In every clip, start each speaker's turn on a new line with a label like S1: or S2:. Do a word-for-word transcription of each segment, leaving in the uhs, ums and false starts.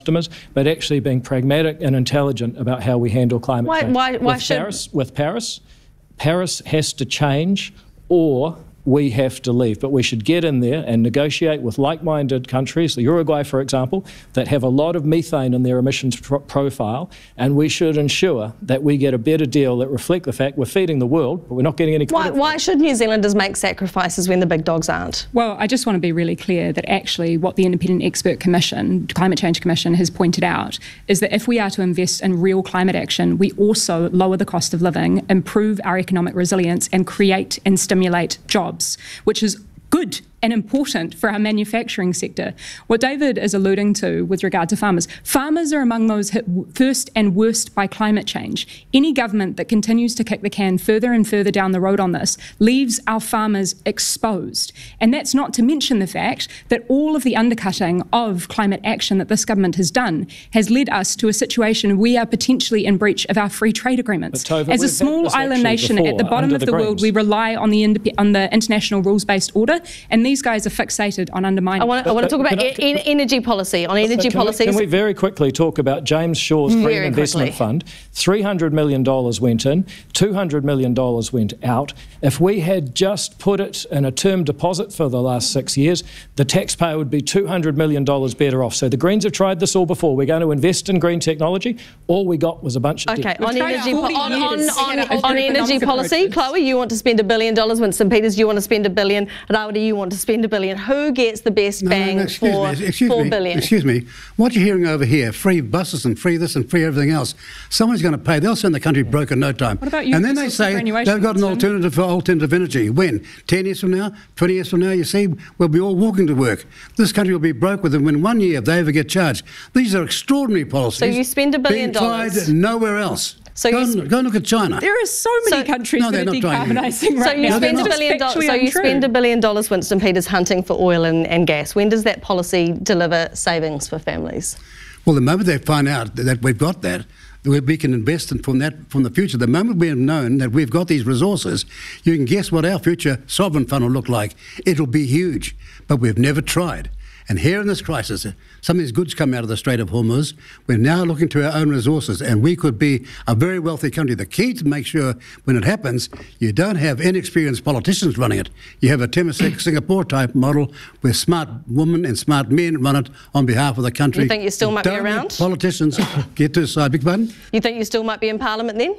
S1: customers, but actually being pragmatic and intelligent about how we handle climate
S2: why,
S1: change.
S2: Why, why
S1: with,
S2: should...
S1: Paris, with Paris, Paris has to change, or we have to leave. But we should get in there and negotiate with like-minded countries, the Uruguay, for example, that have a lot of methane in their emissions pro profile, and we should ensure that we get a better deal that reflect the fact we're feeding the world, but we're not getting any credit.
S2: Why, why should New Zealanders make sacrifices when the big dogs aren't?
S3: Well, I just want to be really clear that actually what the Independent Expert Commission, Climate Change Commission, has pointed out is that if we are to invest in real climate action, we also lower the cost of living, improve our economic resilience, and create and stimulate jobs. Which is good and important for our manufacturing sector. What David is alluding to with regard to farmers, farmers are among those hit first and worst by climate change. Any government that continues to kick the can further and further down the road on this leaves our farmers exposed. And that's not to mention the fact that all of the undercutting of climate action that this government has done has led us to a situation we are potentially in breach of our free trade agreements.
S1: Tova,
S3: As a small island nation at the bottom of the, the world, we rely on the, on the international rules-based order, and these guys are fixated on undermining.
S2: I want, I want to talk about e e energy policy, on energy
S1: can
S2: policies.
S1: We, can we very quickly talk about James Shaw's Green
S2: very
S1: Investment
S2: quickly.
S1: Fund? three hundred million dollars went in, two hundred million dollars went out. If we had just put it in a term deposit for the last six years, the taxpayer would be two hundred million dollars better off. So the Greens have tried this all before. We're going to invest in green technology. All we got was a bunch of
S2: Okay,
S1: debt.
S2: on energy, on, on, on, on, on energy policy,
S3: approaches.
S2: Chloe, you want to spend a billion dollars. Winston Peters, you want to spend a billion. Rawiri, you want to spend a billion. Who gets the best
S4: No,
S2: bang
S4: no, no, excuse
S2: for
S4: me, excuse
S2: four
S4: me,
S2: billion?
S4: Excuse me. What you're hearing over here, free buses and free this and free everything else, someone's going to pay. They'll send the country broke in no time.
S3: What about you?
S4: And then they say they've got an alternative for alternative energy. When? ten years from now? twenty years from now? You see, we'll be all walking to work. This country will be broke within one year if they ever get charged. These are extraordinary policies.
S2: So you spend a billion
S4: being
S2: dollars.
S4: tried nowhere else.
S2: So
S4: go,
S2: you
S4: and, go and look at China.
S3: There are so many
S2: So-
S3: countries
S4: No,
S3: that
S4: they're
S3: are
S4: not trying to.
S3: decarbonising right
S2: So you
S3: now.
S2: spend a
S3: It's
S2: billion dollars.
S3: factually
S2: So you
S3: untrue.
S2: spend a billion dollars, Winston Peters, hunting for oil and, and gas. When does that policy deliver savings for families?
S4: Well, the moment they find out that we've got that, that we can invest in from that from the future. The moment we have known that we've got these resources, you can guess what our future sovereign fund will look like. It'll be huge, but we've never tried. And here in this crisis, some of these goods come out of the Strait of Hormuz. We're now looking to our own resources, and we could be a very wealthy country. The key to make sure when it happens, you don't have inexperienced politicians running it. You have a Temasek Singapore type model where smart women and smart men run it on behalf of the country.
S2: You think you still might be
S4: Don't let
S2: around?
S4: Politicians get to decide. Big pardon?
S2: You think you still might be in Parliament then?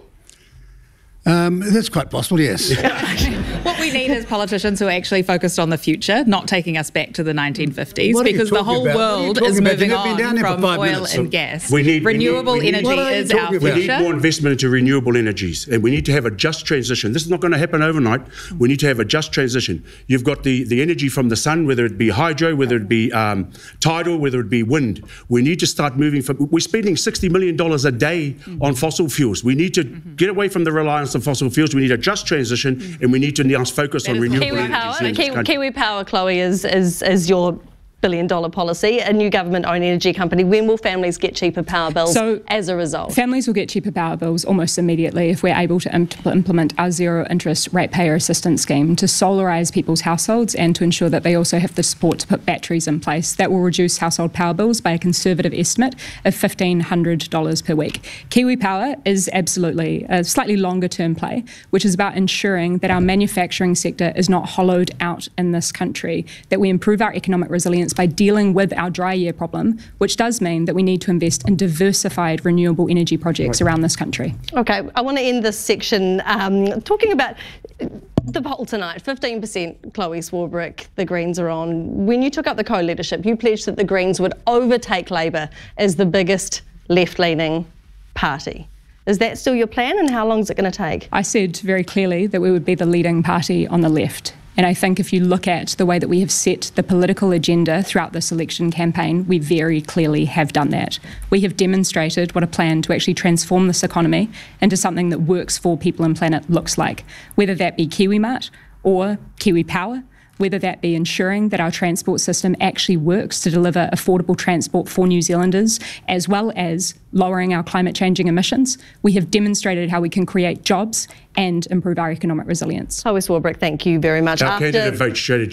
S4: Um, that's quite possible, yes.
S5: What we need is politicians who are actually focused on the future, not taking us back to the nineteen fifties,
S4: What are you
S5: because the
S4: talking
S5: whole
S4: about? What are you
S5: world
S4: talking
S5: is
S4: about?
S5: moving
S4: You've been down
S5: on
S4: there for
S5: from
S4: five
S5: oil
S4: minutes.
S5: and gas.
S6: We need- we need-
S5: renewable
S6: we need-
S5: energy
S4: What are you
S5: is our
S4: talking
S6: We
S4: about?
S5: future.
S6: need more investment into renewable energies, and we need to have a just transition. This is not going to happen overnight. We need to have a just transition. You've got the, the energy from the sun, whether it be hydro, whether it be um, tidal, whether it be wind. We need to start moving from... We're spending sixty million dollars a day on fossil fuels. We need to get away from the reliance on fossil fuels. We need a just transition, and we need to now focus on
S5: is
S6: renewable
S2: Kiwi
S6: energies.
S2: Power,
S6: in this
S2: Kiwi,
S6: country.
S2: Kiwi Power, Chloe, is, is, is your billion dollar policy, a new government-owned energy company. When will families get cheaper power bills
S3: So
S2: as a result?
S3: Families will get cheaper power bills almost immediately if we're able to impl- implement our zero interest ratepayer assistance scheme to solarise people's households and to ensure that they also have the support to put batteries in place. That will reduce household power bills by a conservative estimate of fifteen hundred dollars per week. Kiwi Power is absolutely a slightly longer term play, which is about ensuring that our manufacturing sector is not hollowed out in this country, that we improve our economic resilience by dealing with our dry year problem, which does mean that we need to invest in diversified renewable energy projects around this country.
S2: Okay, I want to end this section um, talking about the poll tonight. fifteen percent Chloe Swarbrick, the Greens are on. When you took up the co-leadership, you pledged that the Greens would overtake Labour as the biggest left-leaning party. Is that still your plan, and how long is it going to take?
S3: I said very clearly that we would be the leading party on the left. And I think if you look at the way that we have set the political agenda throughout this election campaign, we very clearly have done that. We have demonstrated what a plan to actually transform this economy into something that works for people and planet looks like, whether that be KiwiMart or Kiwi Power, whether that be ensuring that our transport system actually works to deliver affordable transport for New Zealanders, as well as lowering our climate changing emissions. We have demonstrated how we can create jobs and improve our economic resilience.
S2: Chloe Swarbrick, thank you very much.
S6: Our
S2: After
S6: candidate vote strategy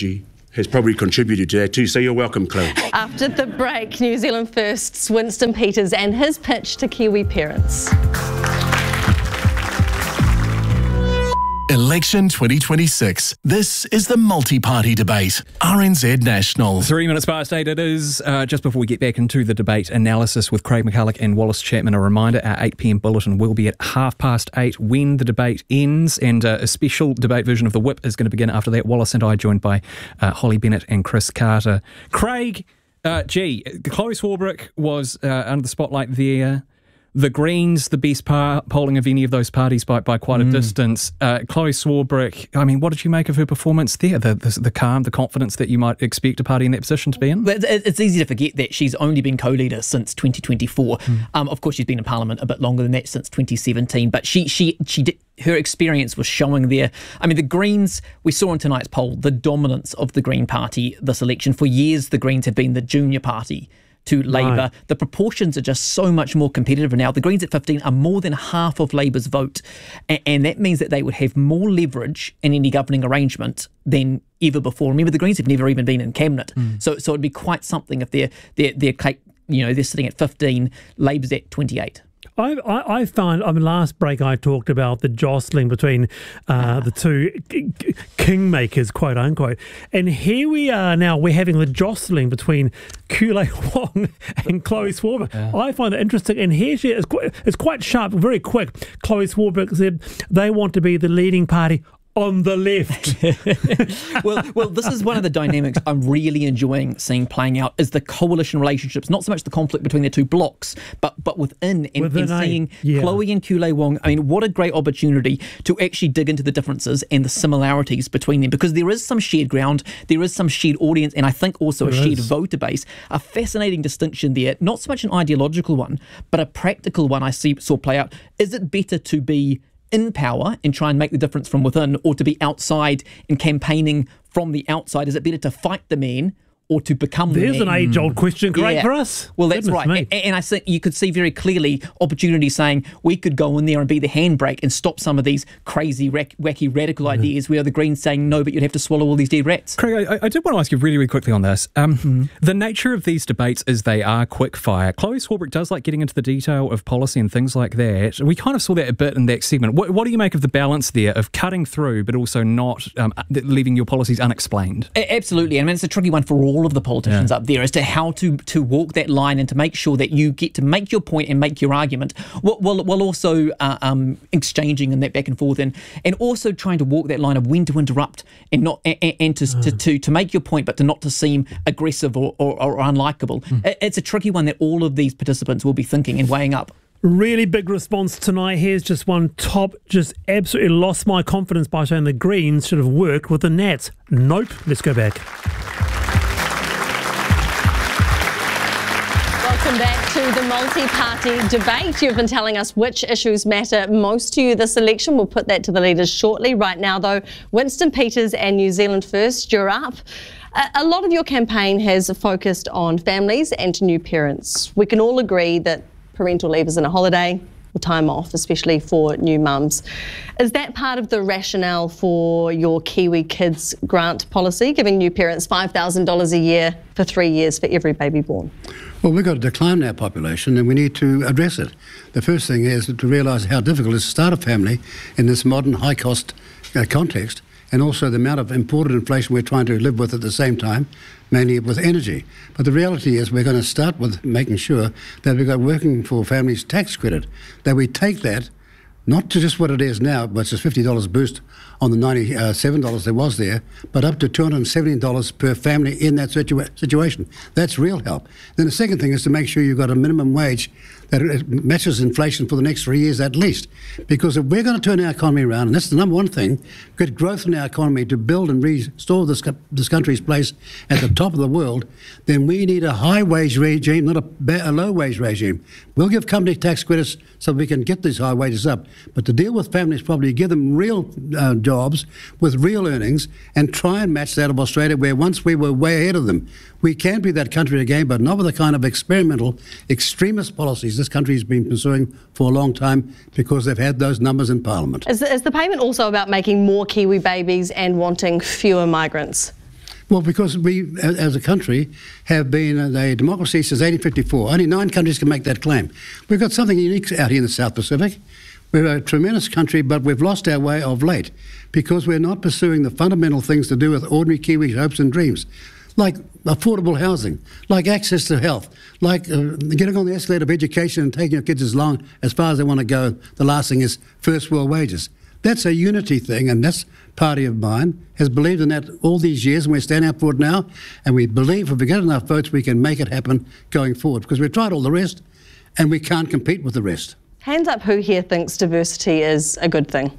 S6: has probably contributed to that too. So you're welcome, Chloe.
S2: After the break, New Zealand First's Winston Peters and his pitch to Kiwi parents.
S7: Election twenty twenty-six. This is the multi-party debate. R N Z National.
S8: Three minutes past eight it is. Uh, just before we get back into the debate analysis with Craig McCulloch and Wallace Chapman, a reminder, our eight p m bulletin will be at half past eight when the debate ends, and uh, a special debate version of the Whip is going to begin after that. Wallace and I joined by uh, Holly Bennett and Chris Carter. Craig, uh, gee, Chloe Swarbrick was uh, under the spotlight there. The Greens, the best par- polling of any of those parties by, by quite a mm. distance. Uh, Chloe Swarbrick, I mean, what did you make of her performance there? The, the the calm, the confidence that you might expect a party in that position to be in?
S9: It's easy to forget that she's only been co-leader since twenty twenty-four. Mm. Um, of course, she's been in Parliament a bit longer than that, since twenty seventeen. But she she she did, her experience was showing there. I mean, the Greens, we saw in tonight's poll, the dominance of the Green Party this election. For years, the Greens have been the junior party to Labour. Right. The proportions are just so much more competitive now. The Greens at fifteen are more than half of Labour's vote, and, and that means that they would have more leverage in any governing arrangement than ever before. Remember, the Greens have never even been in cabinet, mm. so so it'd be quite something if they're they're they're you know they're sitting at fifteen, Labour's at twenty-eight.
S10: I, I, I find, I mean, last break I talked about the jostling between uh, the two kingmakers, quote unquote. And here we are now, we're having the jostling between Kulei Wong and Chloe Swarbrick. Yeah. I find it interesting. And here she is, quite, it's quite sharp, very quick. Chloe Swarbrick said they want to be the leading party on the left.
S9: well, well, this is one of the dynamics I'm really enjoying seeing playing out, is the coalition relationships, not so much the conflict between the two blocks, but but within, and, within and seeing yeah. Chloe and Kulei Wong. I mean, what a great opportunity to actually dig into the differences and the similarities between them, because there is some shared ground, there is some shared audience, and I think also there a shared is. voter base. A fascinating distinction there, not so much an ideological one, but a practical one I see saw play out. Is it better to be in power and try and make the difference from within, or to be outside and campaigning from the outside? Is it better to fight the man or to become
S10: There's
S9: the man?
S10: There's an age-old question, great
S9: yeah.
S10: for us.
S9: Well, that's
S10: Goodness
S9: right. And, and I think you could see very clearly opportunity saying we could go in there and be the handbrake and stop some of these crazy, rack, wacky, radical mm. ideas, where the Greens saying no, but you'd have to swallow all these dead rats.
S8: Craig, I, I did want to ask you really, really quickly on this. Um, mm. The nature of these debates is they are quick fire. Chloe Swarbrick does like getting into the detail of policy and things like that. We kind of saw that a bit in that segment. What, what do you make of the balance there of cutting through but also not um, leaving your policies unexplained?
S9: A- absolutely. I mean, it's a tricky one for all of the politicians
S8: yeah.
S9: up there as to how to to walk that line and to make sure that you get to make your point and make your argument while, while, while also uh, um, exchanging in that back and forth, and, and also trying to walk that line of when to interrupt and not and, and to, mm. to, to to make your point but to not to seem aggressive or, or, or unlikable. Mm. It's a tricky one that all of these participants will be thinking and weighing up.
S10: Really big response tonight. Here's just one top, just absolutely lost my confidence by saying the Greens should have worked with the Nats. Nope. Let's go back.
S2: Welcome back to the multi-party debate. You've been telling us which issues matter most to you this election. We'll put that to the leaders shortly. Right now, though, Winston Peters and New Zealand First, you're up. A lot of your campaign has focused on families and new parents. We can all agree that parental leave isn't a holiday or time off, especially for new mums. Is that part of the rationale for your Kiwi Kids grant policy, giving new parents five thousand dollars a year for three years for every baby born?
S4: Well, we've got to decline our population and we need to address it. The first thing is to realise how difficult it is to start a family in this modern high-cost uh, context, and also the amount of imported inflation we're trying to live with at the same time, mainly with energy. But the reality is we're going to start with making sure that we've got working for families tax credit, that we take that, not to just what it is now, which is fifty dollars boost on the ninety-seven dollars there was there, but up to two hundred seventeen dollars per family in that situa- situation. That's real help. Then the second thing is to make sure you've got a minimum wage that it matches inflation for the next three years at least. Because if we're going to turn our economy around, and that's the number one thing, get growth in our economy to build and restore this, this country's place at the top of the world, then we need a high wage regime, not a, a low wage regime. We'll give company tax credits so we can get these high wages up. But to deal with families properly, give them real uh, jobs with real earnings and try and match that of Australia, where once we were way ahead of them. We can be that country again, but not with the kind of experimental, extremist policies this country has been pursuing for a long time, because they've had those numbers in Parliament.
S2: Is the, is the payment also about making more Kiwi babies and wanting fewer migrants?
S4: Well, because we, as a country, have been a democracy since eighteen fifty-four. Only nine countries can make that claim. We've got something unique out here in the South Pacific. We're a tremendous country, but we've lost our way of late because we're not pursuing the fundamental things to do with ordinary Kiwi hopes and dreams, like affordable housing, like access to health, like uh, getting on the escalator of education and taking your kids as long as far as they want to go. The last thing is first world wages. That's a unity thing, and this party of mine has believed in that all these years, and we're standing up for it now, and we believe if we get enough votes, we can make it happen going forward, because we've tried all the rest, and we can't compete with the rest.
S2: Hands up who here thinks diversity is a good thing?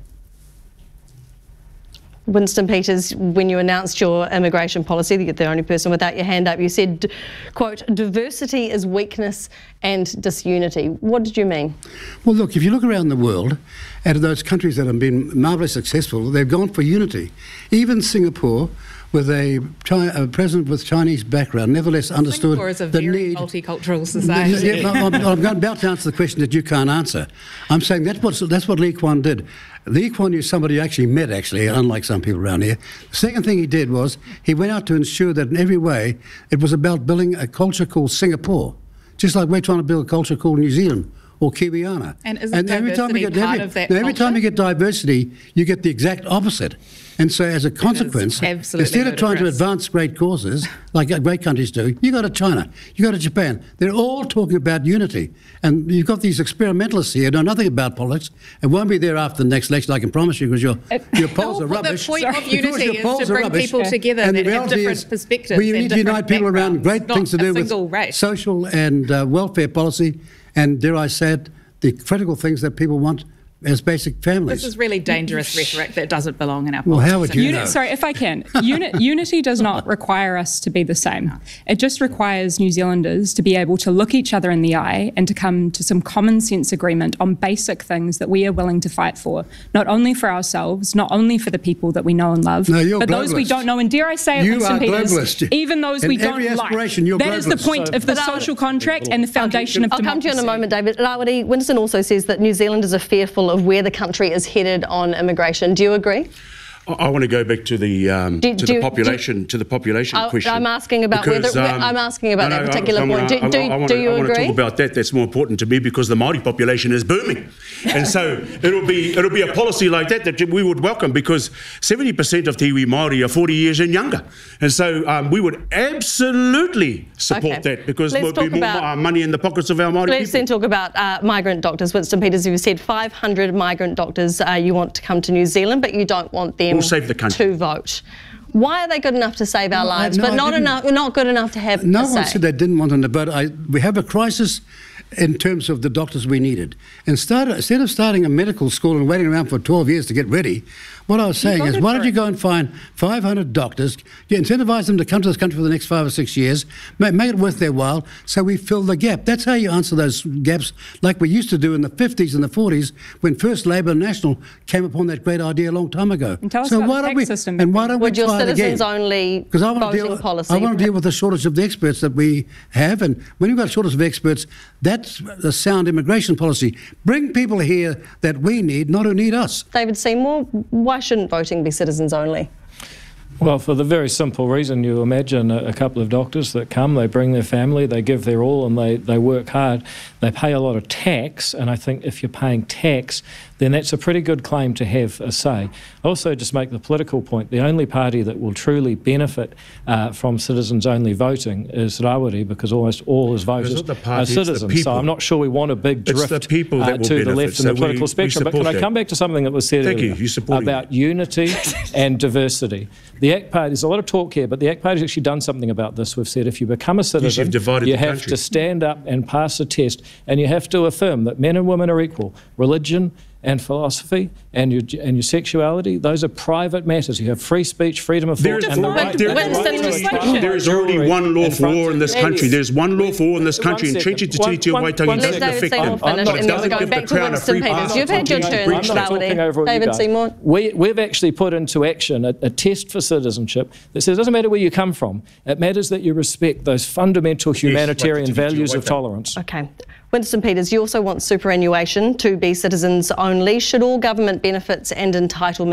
S2: Winston Peters, when you announced your immigration policy, you're the only person without your hand up, you said, quote, diversity is weakness and disunity. What did you mean?
S4: Well, look, if you look around the world, out of those countries that have been marvellously successful, they've gone for unity. Even Singapore, with a, China, a president with Chinese background, nevertheless understood
S5: Singapore is a
S4: the
S5: very
S4: need.
S5: multicultural society.
S4: Yeah, I'm, I'm about to answer the question that you can't answer. I'm saying that's what, that's what Lee Kuan did. Lee Kuan Yew is somebody you actually met, actually, unlike some people around here. The second thing he did was he went out to ensure that in every way it was about building a culture called Singapore, just like we're trying to build a culture called New Zealand or Kiwiana.
S5: And isn't diversity part
S4: every,
S5: of that
S4: now, every
S5: culture?
S4: time you get diversity, you get the exact opposite. And so as a consequence, instead of trying to advance great causes, like great countries do, you go to China, you go to Japan, they're all talking about unity. And you've got these experimentalists here who know nothing about politics and won't be there after the next election, I can promise you, because your, your polls are rubbish.
S5: The point of unity
S4: your
S5: is
S4: polls
S5: to
S4: are
S5: bring
S4: rubbish.
S5: people together
S4: And
S5: that
S4: the
S5: have
S4: reality
S5: different
S4: is,
S5: perspectives
S4: we
S5: and
S4: need to unite people around great
S5: not
S4: things to
S5: a
S4: do with
S5: single race.
S4: social and uh, welfare policy and, dare I say it, the critical things that people want as basic families.
S5: This is really dangerous rhetoric that doesn't belong in our
S4: Well,
S5: politics.
S4: how would you
S3: Uni-
S4: know?
S3: Sorry, if I can. Uni- unity does not require us to be the same. It just requires New Zealanders to be able to look each other in the eye and to come to some common sense agreement on basic things that we are willing to fight for, not only for ourselves, not only for the people that we know and love,
S4: No, you're
S3: but those we
S4: globalist.
S3: don't know. And dare I say it,
S4: You
S3: Winston
S4: are
S3: Peters,
S4: globalist.
S3: even those
S4: In
S3: we don't
S4: every aspiration,
S3: like.
S4: you're
S3: That is the
S4: globalist.
S3: point
S4: So-
S3: of the
S2: But I'll-
S3: social contract and the foundation of
S2: I'll
S3: democracy.
S2: come to you in a moment, David. Rawiri, Winston also says that New Zealanders are fearful of where the country is headed on immigration. Do you agree?
S6: I, I want to go back to the um,
S2: Do-
S6: to
S2: do-
S6: the population
S2: do-
S6: to the population
S2: I-
S6: question.
S2: I'm asking about
S6: because,
S2: whether-
S6: um,
S2: I'm asking about that
S6: no, no,
S2: particular
S6: I'm
S2: point.
S6: gonna-
S2: Do-
S6: I-
S2: do-
S6: I wanna-
S2: do you
S6: I want to
S2: agree?
S6: talk about that. That's more important to me because the Māori population is booming, and so it'll be it'll be a policy like that that we would welcome because seventy percent of Tiwi Māori are forty years and younger, and so um, we would absolutely support
S2: Okay.
S6: that because
S2: Let's
S6: there'll be
S2: talk
S6: more
S2: about-
S6: uh, money in the pockets of our Māori
S2: Let's
S6: people.
S2: then talk about uh, migrant doctors. Winston Peters, you said five hundred migrant doctors uh, you want to come to New Zealand, but you don't want them
S6: We'll save the country.
S2: to vote. Why are they good enough to save our
S4: No, I-
S2: lives,
S4: no,
S2: but
S4: I
S2: not
S4: didn't.
S2: enough, not good enough to have
S4: No
S2: a
S4: one
S2: say?
S4: said they didn't want them to, but I, we have a crisis in terms of the doctors we needed. And start, instead of starting a medical school and waiting around for twelve years to get ready, what I was saying is,
S3: voted
S4: why
S3: for
S4: don't you
S3: it.
S4: go and find five hundred doctors, you incentivise them to come to this country for the next five or six years, make, make it worth their while, so we fill the gap. That's how you answer those gaps, like we used to do in the fifties and the forties, when First Labour and National came upon that great idea a long time ago.
S3: And tell us
S4: so
S3: about
S4: why
S3: the
S4: don't
S3: tax
S4: we,
S3: system.
S4: And why don't
S2: Would
S4: we
S2: your
S4: try it again?
S2: citizens only
S4: Because I want to
S2: voting
S4: deal,
S2: policy?
S4: I want to deal with the shortage of the experts that we have, and when you've got a shortage of experts, that's a sound immigration policy. Bring people here that we need, not who need us.
S2: David Seymour, why shouldn't voting be citizens only?
S1: Well, for the very simple reason, you imagine a, a couple of doctors that come, they bring their family, they give their all, and they, they work hard. They pay a lot of tax, and I think if you're paying tax, then that's a pretty good claim to have a say. Also, just make the political point, the only party that will truly benefit uh, from citizens-only voting is Rawiri, because almost all his voters
S6: not the
S1: are
S6: party, it's the
S1: citizens. So
S6: people.
S1: I'm not sure we want a big
S6: It's
S1: drift
S6: the people that
S1: uh,
S6: will
S1: to the
S6: benefit.
S1: left in
S6: So
S1: the
S6: we-
S1: political
S6: we
S1: spectrum. But
S6: support
S1: can I
S6: that.
S1: come back to something that was said
S6: Thank you.
S1: earlier
S6: You supported
S1: about unity and diversity? The ACT Party, there's a lot of talk here, but the ACT Party's actually done something about this. We've said if you become a citizen,
S6: you've divided
S1: you
S6: the
S1: have
S6: country.
S1: to stand up and pass a test, and you have to affirm that men and women are equal. Religion and philosophy and your and your sexuality, those are private matters. You have free speech, freedom of
S6: There
S1: thought,
S6: is,
S1: and the
S6: already,
S1: right
S6: there,
S1: the right
S2: Winston,
S1: to
S2: legislation.
S1: express
S6: there is already
S1: jewellery
S6: one law
S1: and
S6: for war in this
S1: front-
S6: country. There's one law for war in this country, and
S1: One
S6: treaty to
S1: second.
S6: Titi
S1: One-
S6: Waitangi
S1: one
S6: doesn't
S1: second.
S2: Let David
S6: affect
S2: Seymour
S6: them.
S2: finish,
S1: I'm not
S2: and then we're
S6: doesn't
S2: going
S6: give
S2: back
S6: the
S2: to
S6: Crown a
S2: Winston
S6: free
S2: Peters.
S6: pass.
S2: You've had your
S6: I'm
S2: turn,
S1: I'm not talking
S2: Rawiri.
S1: over you
S2: David
S1: guys.
S2: Seymour.
S1: We, we've actually put into action a, a test for citizenship that says it doesn't matter where you come from, it matters that you respect those fundamental humanitarian
S6: Waitangi,
S1: values of
S6: Waitangi.
S1: tolerance.
S2: Okay. Winston Peters, you also want superannuation to be citizens only. Should all government benefits and entitlements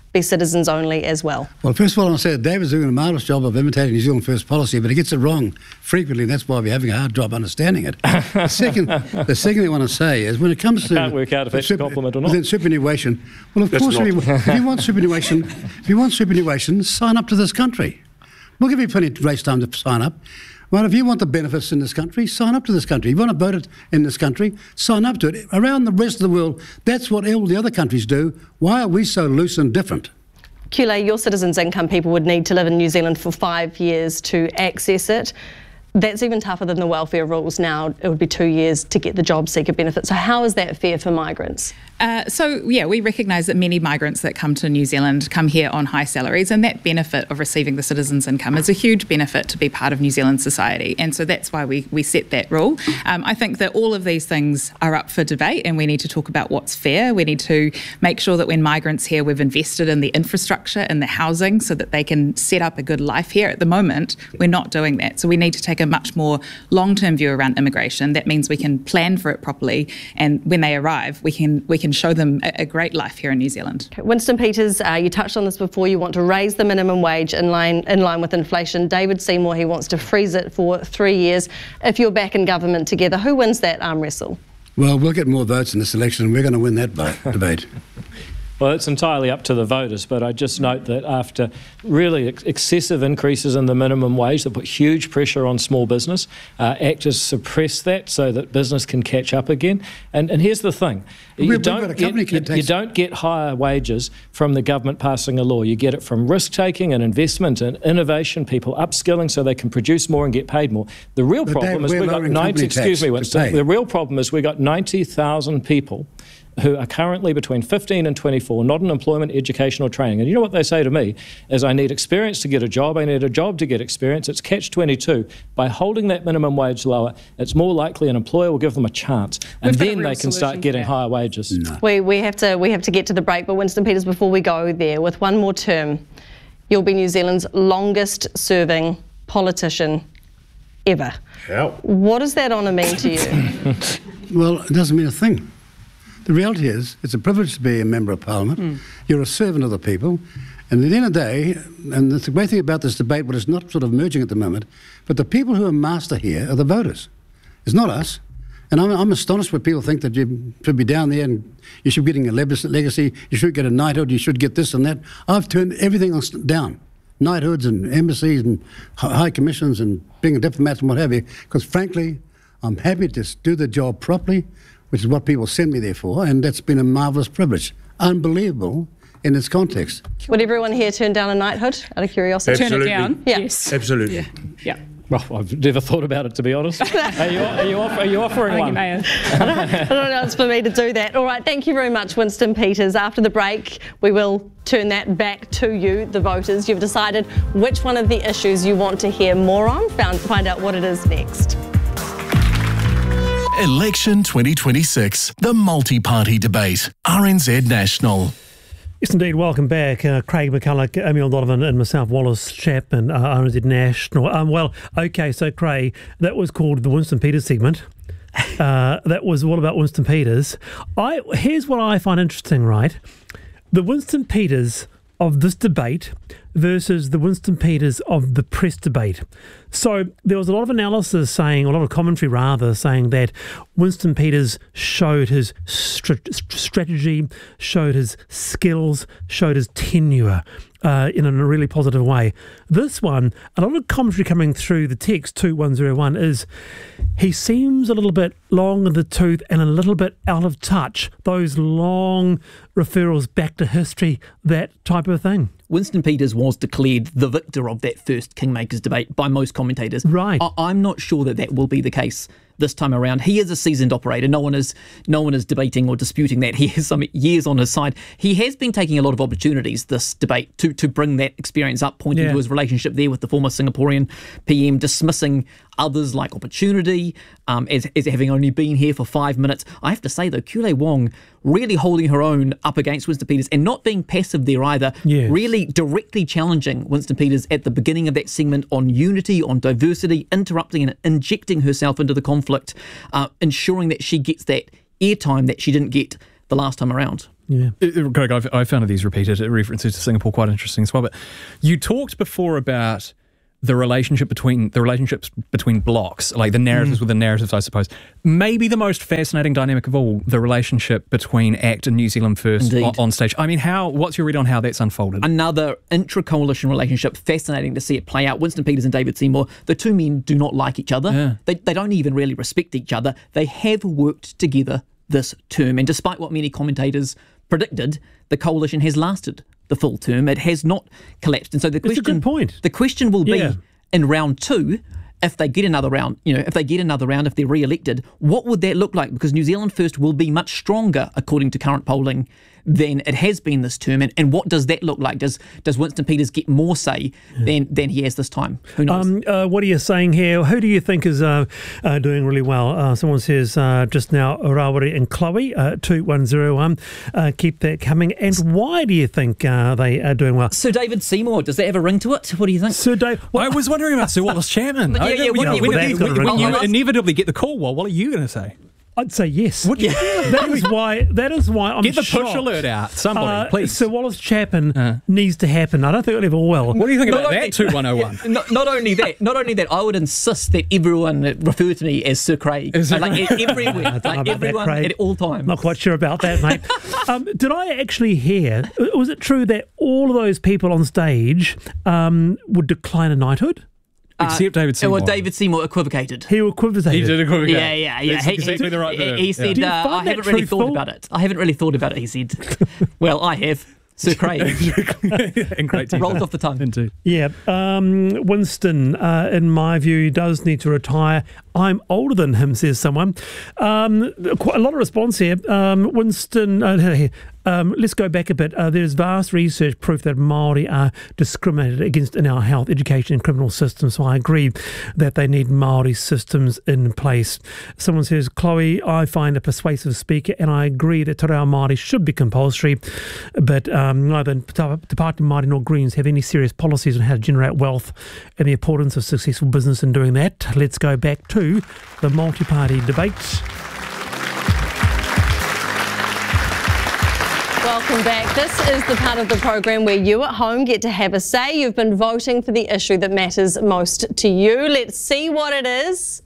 S2: be citizens only as well?
S4: Well, first of all, I want to say that David's doing a marvellous job of imitating New Zealand First policy, but he gets it wrong frequently, and that's why we're having a hard job understanding it. The second, the second thing I want to say is when it comes to...
S1: I can't work out if that's a compliment or not.
S4: Then superannuation, well, of
S6: That's
S4: course, if you,
S6: not.
S4: if you want superannuation, if you want superannuation, sign up to this country. We'll give you plenty of race time to sign up. Well, if you want the benefits in this country, sign up to this country. If you want to vote it in this country, sign up to it. Around the rest of the world, that's what all the other countries do. Why are we so loose and different?
S2: Kule, your citizens' income people would need to live in New Zealand for five years to access it. That's even tougher than the welfare rules now. It would be two years to get the job seeker benefit. So how is that fair for migrants?
S5: Uh, so, yeah, we recognise that many migrants that come to New Zealand come here on high salaries, and that benefit of receiving the citizens' income is a huge benefit to be part of New Zealand society. And so that's why we, we set that rule. Um, I think that all of these things are up for debate, and we need to talk about what's fair. We need to make sure that when migrants here, we've invested in the infrastructure and the housing so that they can set up a good life here. At the moment, we're not doing that. So we need to take a much more long-term view around immigration. That means we can plan for it properly, and when they arrive, we can we can show them a, a great life here in New Zealand.
S2: Okay. Winston Peters, uh, you touched on this before. You want to raise the minimum wage in line in line with inflation. David Seymour, he wants to freeze it for three years. If you're back in government together, who wins that arm wrestle?
S4: Well, we'll get more votes in this election, and we're going to win that debate.
S1: Well, it's entirely up to the voters, but I just note that after really ex- excessive increases in the minimum wage that put huge pressure on small business, uh, actors suppress that so that business can catch up again. And, and here's the thing. You
S4: We've
S1: don't,
S4: got a
S1: get,
S4: company
S1: you,
S4: that
S1: you
S4: takes-
S1: don't get higher wages from the government passing a law. You get it from risk-taking and investment and innovation, people upskilling so they can produce more and get paid more. The real
S4: But
S1: problem
S4: Dave,
S1: is
S4: we're
S1: we've got
S4: lowering
S1: ninety,
S4: company
S1: excuse
S4: tax
S1: me,
S4: to
S1: Winston,
S4: pay.
S1: the real problem is we've got ninety thousand people who are currently between fifteen and twenty-four, not in employment, education or training. And you know what they say to me is I need experience to get a job, I need a job to get experience. It's catch twenty-two. By holding that minimum wage lower, it's more likely an employer will give them a chance. And
S3: We've got a
S1: then
S3: real
S1: they can start
S3: solution
S1: getting
S3: for that.
S1: higher wages.
S4: No.
S2: We, we, have to, we have to get to the break, but Winston Peters, before we go there, with one more term, you'll be New Zealand's longest serving politician ever.
S6: Hell.
S2: What does that honour mean to you?
S4: Well, it doesn't mean a thing. The reality is, it's a privilege to be a member of Parliament. Mm. You're a servant of the people. And at the end of the day, and the great thing about this debate, what is not sort of merging at the moment, but the people who are master here are the voters. It's not us. And I'm, I'm astonished when people think that you should be down there and you should be getting a legacy, you should get a knighthood, you should get this and that. I've turned everything else down. Knighthoods and embassies and high commissions and being a diplomat and what have you, because frankly, I'm happy to do the job properly, which is what people send me there for, and that's been a marvellous privilege. Unbelievable in its context.
S2: Would everyone here turn down a knighthood, out of curiosity?
S5: Turn it
S6: Absolutely.
S5: down?
S2: Yeah.
S5: Yes.
S6: Absolutely.
S5: Yeah. yeah.
S1: Well, I've never thought about it, to be honest. Are you, are you, off, are you offering
S3: I think
S1: one?
S3: you may have.
S2: I don't, I don't know, it's for me to do that. All right, thank you very much, Winston Peters. After the break, we will turn that back to you, the voters. You've decided which one of the issues you want to hear more on. Found, find out what it is next.
S7: Election twenty twenty-six, the multi-party debate, R N Z National.
S10: Yes, indeed. Welcome back. Uh, Craig McCulloch, Emil Donovan and myself, Wallace Chapman, uh, R N Z National. Um, well, okay, so Craig, that was called the Winston Peters segment. Uh, that was all about Winston Peters. I Here's what I find interesting, right? The Winston Peters of this debate versus the Winston Peters of the press debate. So there was a lot of analysis saying, a lot of commentary rather, saying that Winston Peters showed his st- strategy, showed his skills, showed his tenure uh, in a really positive way. This one, a lot of commentary coming through the text two one zero one is he seems a little bit long in the tooth and a little bit out of touch. Those long referrals back to history, that type of thing.
S9: Winston Peters was declared the victor of that first Kingmakers debate by most commentators.
S10: Right.
S9: I- I'm not sure that that will be the case this time around. He is a seasoned operator. No one is no one is debating or disputing that. He has some years on his side. He has been taking a lot of opportunities this debate to, to bring that experience up, pointing
S10: Yeah.
S9: to his relationship there with the former Singaporean P M, dismissing others like opportunity um, as, as having only been here for five minutes. I have to say, though, Kule Wong really holding her own up against Winston Peters and not being passive there either,
S10: Yes.
S9: really directly challenging Winston Peters at the beginning of that segment on unity, on diversity, interrupting and injecting herself into the conflict, uh, ensuring that she gets that airtime that she didn't get the last time around.
S10: Yeah.
S8: Uh, Greg, I've, I found these repeated references to Singapore quite interesting as well. But you talked before about the relationship between the relationships between blocks, like the narratives mm. within narratives, I suppose. Maybe the most fascinating dynamic of all, the relationship between ACT and New Zealand First on, on stage. I mean, how? What's your read on how that's unfolded?
S9: Another intra-coalition relationship, fascinating to see it play out. Winston Peters and David Seymour, the two men do not like each other.
S8: Yeah.
S9: They, they don't even really respect each other. They have worked together this term, and despite what many commentators predicted, the coalition has lasted the full term. It has not collapsed. And so the question,
S10: it's a good point.
S9: The question will be
S10: yeah.
S9: in round two, if they get another round, you know, if they get another round, if they're re-elected, what would that look like? Because New Zealand First will be much stronger, according to current polling, than it has been this term. And, and what does that look like? Does does Winston Peters get more say yeah. than, than he has this time? Who knows? Um,
S10: uh, what are you saying here? Who do you think is uh, uh, doing really well? Uh, someone says uh, just now, Rawiri and Chloe, uh, two one zero one. Uh, keep that coming. And why do you think uh, they are doing well?
S9: Sir David Seymour, does that have a ring to it? What do you think?
S10: Sir Dave,
S8: well, I was wondering about Sir Wallace Chapman.
S9: yeah, yeah,
S8: when,
S9: yeah,
S8: when,
S9: well,
S8: when, when, when you inevitably get the call, well, what are you going to say?
S10: I'd say yes.
S8: Would you?
S10: That is why. That is why I'm
S8: Get the
S10: shocked.
S8: push alert out, somebody,
S10: uh,
S8: please.
S10: Sir Wallace Chapman
S8: uh.
S10: needs to happen. I don't think it'll ever will.
S8: What do you think
S9: not
S8: about
S9: only,
S8: that? Two one zero one.
S9: Yeah, not, not only that, not only that, I would insist that everyone refer to me as Sir Craig.
S8: Is
S9: like, like everywhere, like everyone
S10: that,
S9: at all times.
S10: Not quite sure about that, mate. um, did I actually hear? Was it true that all of those people on stage um, would decline a knighthood?
S8: Except uh, David Seymour.
S9: Well, David Seymour equivocated.
S10: He equivocated.
S8: He did equivocate.
S9: Yeah, yeah, yeah.
S8: That's
S9: he,
S8: exactly
S9: he,
S8: the right
S9: he, he said,
S10: yeah.
S9: uh, I haven't really
S10: truthful?
S9: thought about it. I haven't really thought about it, he said. Well, I have. Sir Craig.
S8: In great detail.
S9: Rolled off the tongue.
S8: Indeed.
S10: Yeah. Um, Winston, uh, in my view, does need to retire. I'm older than him, says someone. Um, quite a lot of response here. Um, Winston, uh, um, let's go back a bit. Uh, there's vast research proof that Māori are discriminated against in our health, education and criminal systems. So I agree that they need Māori systems in place. Someone says, Chloe, I find a persuasive speaker and I agree that Te Reo Māori should be compulsory, but um, neither Department Māori nor Greens have any serious policies on how to generate wealth and the importance of successful business in doing that. Let's go back to the multi-party debate.
S2: Welcome back. This is the part of the program where you at home get to have a say. You've been voting for the issue that matters most to you. Let's see what it is.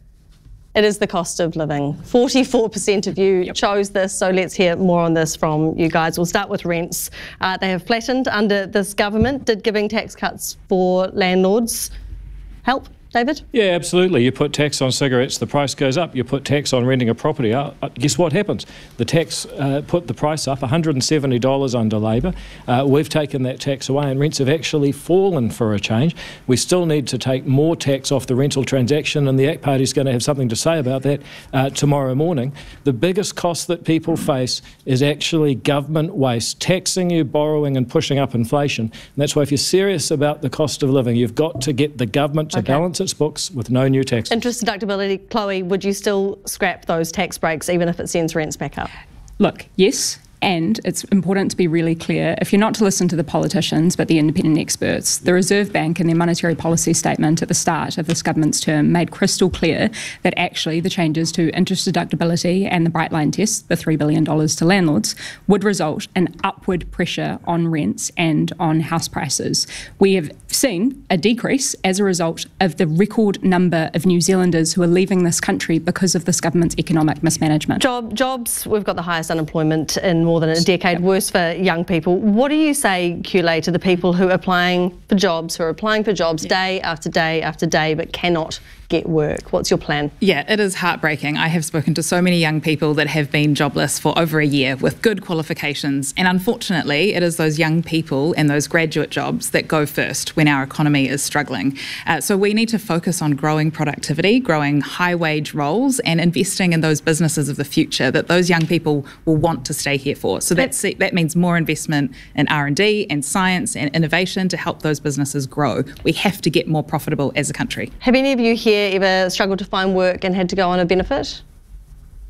S2: It is the cost of living. forty-four percent of you yep. chose this, so let's hear more on this from you guys. We'll start with rents. Uh, they have flattened under this government. Did giving tax cuts for landlords help? David?
S1: Yeah, absolutely. You put tax on cigarettes, the price goes up. You put tax on renting a property, uh, guess what happens? The tax uh, put the price up, one hundred seventy dollars under Labor. Uh, we've taken that tax away and rents have actually fallen for a change. We still need to take more tax off the rental transaction, and the ACT Party is going to have something to say about that uh, tomorrow morning. The biggest cost that people face is actually government waste, taxing you, borrowing and pushing up inflation. And that's why if you're serious about the cost of living, you've got to get the government to okay. balance its books with no new tax.
S2: Interest deductibility, Chloe, would you still scrap those tax breaks even if it sends rents back up?
S3: Look, yes. And it's important to be really clear, if you're not to listen to the politicians but the independent experts, the Reserve Bank in their monetary policy statement at the start of this government's term made crystal clear that actually the changes to interest deductibility and the Bright Line test, the three billion dollars to landlords, would result in upward pressure on rents and on house prices. We have seen a decrease as a result of the record number of New Zealanders who are leaving this country because of this government's economic mismanagement.
S2: Job, jobs, we've got the highest unemployment in more than a decade, worse for young people. What do you say, Kule, to the people who are applying for jobs, who are applying for jobs yeah. day after day after day but cannot get work? What's your plan?
S5: Yeah, it is heartbreaking. I have spoken to so many young people that have been jobless for over a year with good qualifications, and unfortunately it is those young people and those graduate jobs that go first when our economy is struggling. Uh, so we need to focus on growing productivity, growing high wage roles and investing in those businesses of the future that those young people will want to stay here for. So that's, that means more investment in R and D and science and innovation to help those businesses grow. We have to get more profitable as a country.
S2: Have any of you here ever struggled to find work and had to go on a benefit?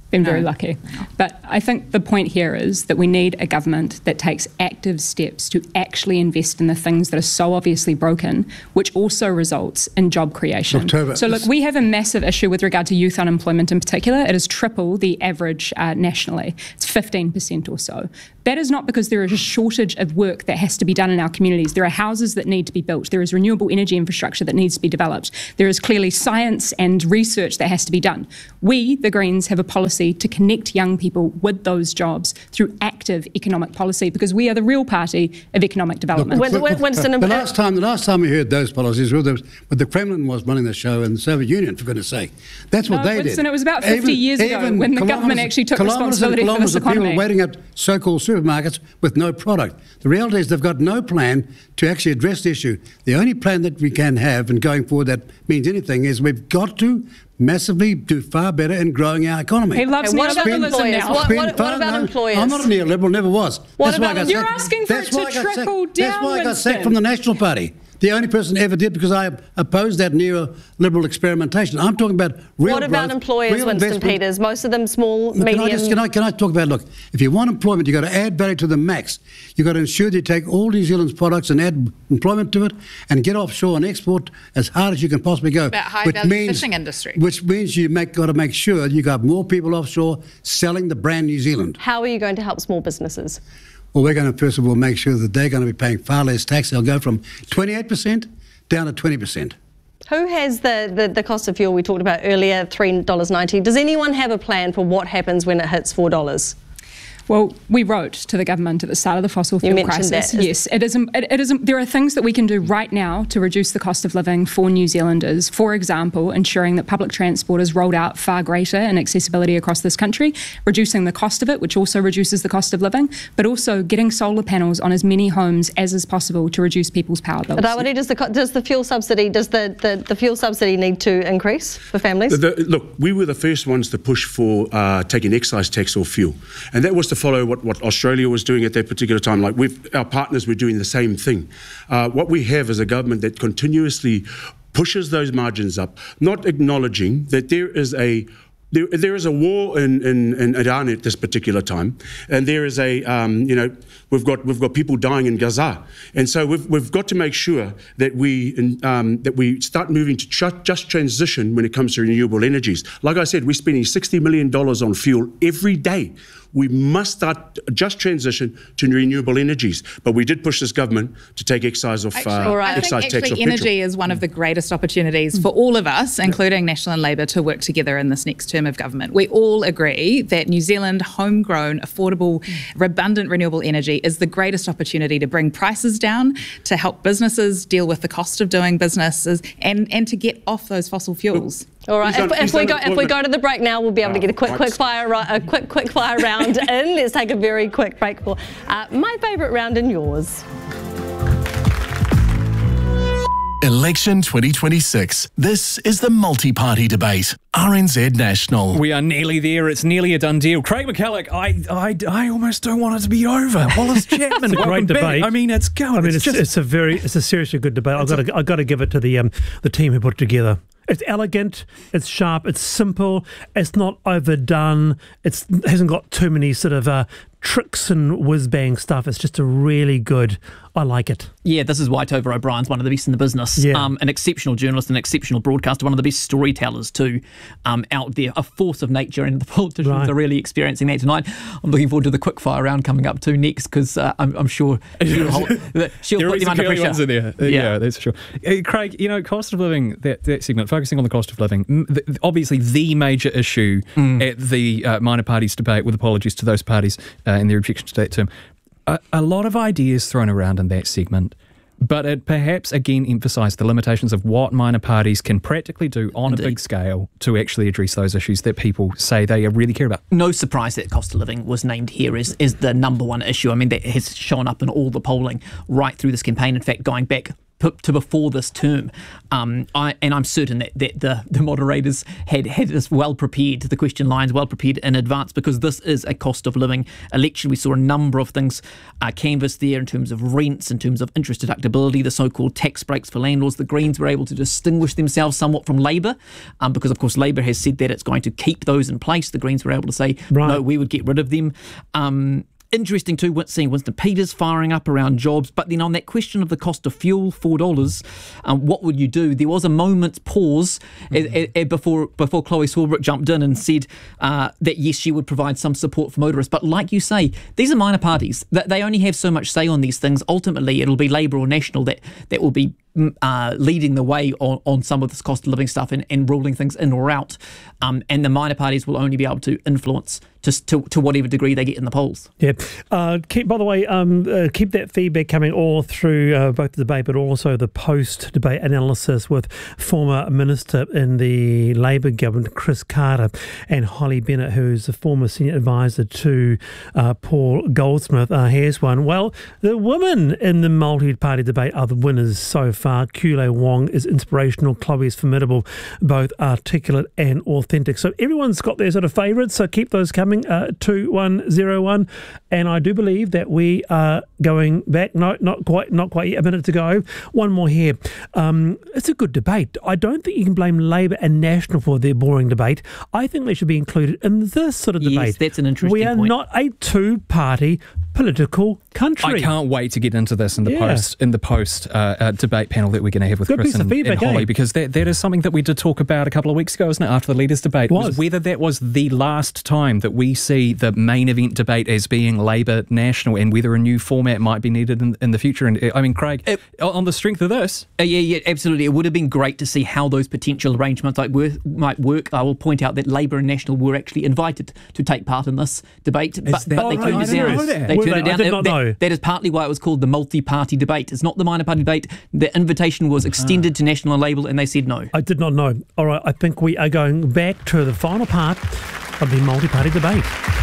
S3: Been very
S5: No.
S3: lucky. But I think the point here is that we need a government that takes active steps to actually invest in the things that are so obviously broken, which also results in job creation.
S4: October.
S3: So look, we have a massive issue with regard to youth unemployment in particular. It is triple the average uh, nationally. It's fifteen percent or so. That is not because there is a shortage of work that has to be done in our communities. There are houses that need to be built. There is renewable energy infrastructure that needs to be developed. There is clearly science and research that has to be done. We, the Greens, have a policy to connect young people with those jobs through active economic policy, because we are the real party of economic development.
S2: When- when- Winston,
S4: the last time, the last time we heard those policies, was the, when the Kremlin was running the show in the Soviet Union, for goodness' sake. That's what
S3: No,
S4: they
S3: Winston,
S4: did.
S3: it was about fifty years ago when the government actually took
S4: kilometres and
S3: responsibility for
S4: kilometres
S3: this
S4: of people
S3: economy.
S4: waiting at so-called supermarkets with no product. The reality is they've got no plan to actually address the issue. The only plan that we can have, and going forward that means anything, is we've got to massively do far better in growing our economy.
S3: He loves
S2: Okay, what about
S3: neoliberalism
S2: employers?
S3: now.
S2: What-
S4: Spend
S2: what- what
S4: far-
S2: about
S4: no,
S2: employers?
S4: I'm not a neoliberal, never was.
S2: What
S4: That's why I
S2: about-
S4: got
S3: You're
S4: sacked.
S3: asking for
S4: That's
S3: it to
S4: why I got sacked.
S3: trickle
S4: That's
S3: down,
S4: why I got
S3: Winston.
S4: sacked from the National Party. The only person ever did, because I opposed that neoliberal experimentation. I'm talking about real
S2: What about
S4: growth,
S2: employers,
S4: real
S2: Winston
S4: investment.
S2: Peters? Most of them small,
S4: Can
S2: medium.
S4: I, just, can, I, can I talk about, look, if you want employment, you've got to add value to the max. You've got to ensure that you take all New Zealand's products and add employment to it and get offshore and export as hard as you can possibly go.
S5: About high
S4: which
S5: value
S4: means,
S5: fishing industry.
S4: Which means you make, got to make sure you got more people offshore selling the brand New Zealand.
S2: How are you going to help small businesses?
S4: Well, we're going to, first of all, make sure that they're going to be paying far less tax. They'll go from twenty-eight percent down to twenty percent.
S2: Who has the, the, the cost of fuel we talked about earlier, three dollars ninety? Does anyone have a plan for what happens when it hits four dollars?
S3: Well, we wrote to the government at the start of the fossil
S2: You
S3: fuel
S2: mentioned
S3: crisis.
S2: that.
S3: Yes, it is, it, it is. There are things that we can do right now to reduce the cost of living for New Zealanders. For example, ensuring that public transport is rolled out far greater in accessibility across this country, reducing the cost of it, which also reduces the cost of living, but also getting solar panels on as many homes as is possible to reduce people's power bills.
S2: Rawiri, does the co- does the fuel subsidy does the, the, the fuel subsidy need to increase for families?
S6: The, look, we were the first ones to push for uh, taking excise tax off fuel, and that was to follow what, what Australia was doing at that particular time. Like we've, our partners were doing the same thing. Uh, what we have is a government that continuously pushes those margins up, not acknowledging that there is a There, there is a war in, in, in Iran at this particular time, and there is a, um, you know, we've got we've got people dying in Gaza, and so we've we've got to make sure that we um, that we start moving to tr- just transition when it comes to renewable energies. Like I said, we're spending sixty million dollars on fuel every day. We must start just transition to renewable energies. But we did push this government to take excise off
S5: Actually,
S6: uh,
S2: right.
S5: I think
S6: excise tax
S5: actually
S6: off
S5: energy
S6: petrol.
S5: is one of the greatest opportunities for all of us, including National and Labour, to work together in this next term of government. We all agree that New Zealand homegrown, affordable, abundant renewable energy is the greatest opportunity to bring prices down, to help businesses deal with the cost of doing businesses, and, and to get off those fossil fuels.
S2: All right.
S6: He's
S2: If,
S6: done-
S2: if
S6: he's
S2: we
S6: done
S2: go
S6: it.
S2: if we go to the break now, we'll be able to get a quick
S6: Oh,
S2: quick
S6: right.
S2: fire ri- a quick quick fire round in. Let's take a very quick break for uh, my favourite round and yours.
S7: Election twenty twenty-six. This is the multi-party debate. R N Z National.
S8: We are nearly there. It's nearly a done deal. Craig McCulloch, I, I, I almost don't want it to be over. Wallace Chapman,
S10: It's a great
S8: welcome back.
S10: debate.
S8: I mean, it's going.
S10: I mean,
S8: it's,
S10: it's,
S8: just
S10: it's a very, it's a seriously good debate. I've got to, I've got to give it to the um, the team who put it together. It's elegant, it's sharp, it's simple, it's not overdone, it's, it hasn't got too many sort of uh, tricks and whiz-bang stuff. It's just a really good, I like it.
S9: Yeah, this is why Tova O'Brien's one of the best in the business.
S10: Yeah.
S9: Um, an exceptional journalist, an exceptional broadcaster, one of the best storytellers too, um, out there. A force of nature, and the politicians
S10: Right.
S9: are really experiencing that tonight. I'm looking forward to the quickfire round coming up too next, because uh, I'm, I'm sure she'll, hold, she'll
S8: there
S9: put
S8: is
S9: them
S8: a
S9: under
S8: curly
S9: pressure.
S8: ones in there. Uh, Yeah, that's for sure. Uh, Craig, you know, cost of living, that, that segment, focusing on the cost of living, m- the, obviously the major issue
S9: Mm.
S8: at the uh, minor parties debate, with apologies to those parties uh, and their objections to that term. A, a lot of ideas thrown around in that segment, but it perhaps again emphasised the limitations of what minor parties can practically do on
S9: Indeed.
S8: a big scale to actually address those issues that people say they really care about.
S9: No surprise that cost of living was named here as, as the number one issue. I mean, that has shown up in all the polling right through this campaign. In fact, going back to before this term. Um, I, and I'm certain that, that the, the moderators had, had this well prepared, the question lines well prepared in advance, because this is a cost of living election. We saw a number of things uh, canvassed there in terms of rents, in terms of interest deductibility, the so-called tax breaks for landlords. The Greens were able to distinguish themselves somewhat from Labour, um, because of course Labour has said that it's going to keep those in place. The Greens were able to say, right. no, we would get rid of them. Um, Interesting too, seeing Winston Peters firing up around jobs. But then on that question of the cost of fuel, four dollars, um, what would you do? There was a moment's pause mm-hmm. a, a, a before before Chloe Swarbrick jumped in and said uh, that yes, she would provide some support for motorists. But like you say, these are minor parties. They only have so much say on these things. Ultimately, it'll be Labour or National that, that will be Uh, leading the way on, on some of this cost of living stuff and, and ruling things in or out. Um, and the minor parties will only be able to influence to, to, to whatever degree they get in the polls.
S10: Yeah. Uh, keep, by the way, um, uh, keep that feedback coming all through uh, both the debate but also the post-debate analysis with former Minister in the Labour government, Chris Carter, and Holly Bennett, who's a former senior advisor to uh, Paul Goldsmith. Uh, here's one. Well, the women in the multi-party debate are the winners so far. Kule Wong is inspirational, Chloe is formidable, both articulate and authentic. So everyone's got their sort of favourites, so keep those coming, uh, two one zero one. And I do believe that we are going back, no, not quite, not quite yet, a minute to go. One more here. Um, it's a good debate. I don't think you can blame Labour and National for their boring debate. I think they should be included in this sort of debate.
S9: Yes, that's an interesting
S10: We are
S9: point.
S10: not a two-party political country.
S8: I can't wait to get into this in the
S10: Yeah.
S8: post in the post uh, uh, debate panel that we're going to have with
S10: Good
S8: Chris
S10: piece of
S8: and,
S10: feedback,
S8: and Holly,
S10: eh?
S8: because that, that is something that we did talk about a couple of weeks ago, isn't it, after the leaders' debate,
S10: Was.
S8: was whether that was the last time that we see the main event debate as being Labour National and whether a new format might be needed in, in the future. And I mean, Craig,
S9: it,
S8: on the strength of this...
S9: Uh, yeah, yeah, absolutely. It would have been great to see how those potential arrangements like work, might work. I will point out that Labour and National were actually invited to take part in this debate, but,
S8: that-
S9: but they
S8: Oh,
S9: turned
S8: I
S9: it
S8: didn't
S9: down.
S8: know that.
S9: They
S10: Were
S9: turned
S10: they?
S9: it down.
S10: I did not
S9: That-
S10: know.
S9: that is partly why it was called the multi-party debate. It's not the minor party debate. The invitation was extended to National and Labour, and they said no.
S10: I did not know. All right, I think we are going back to the final part of the multi-party debate.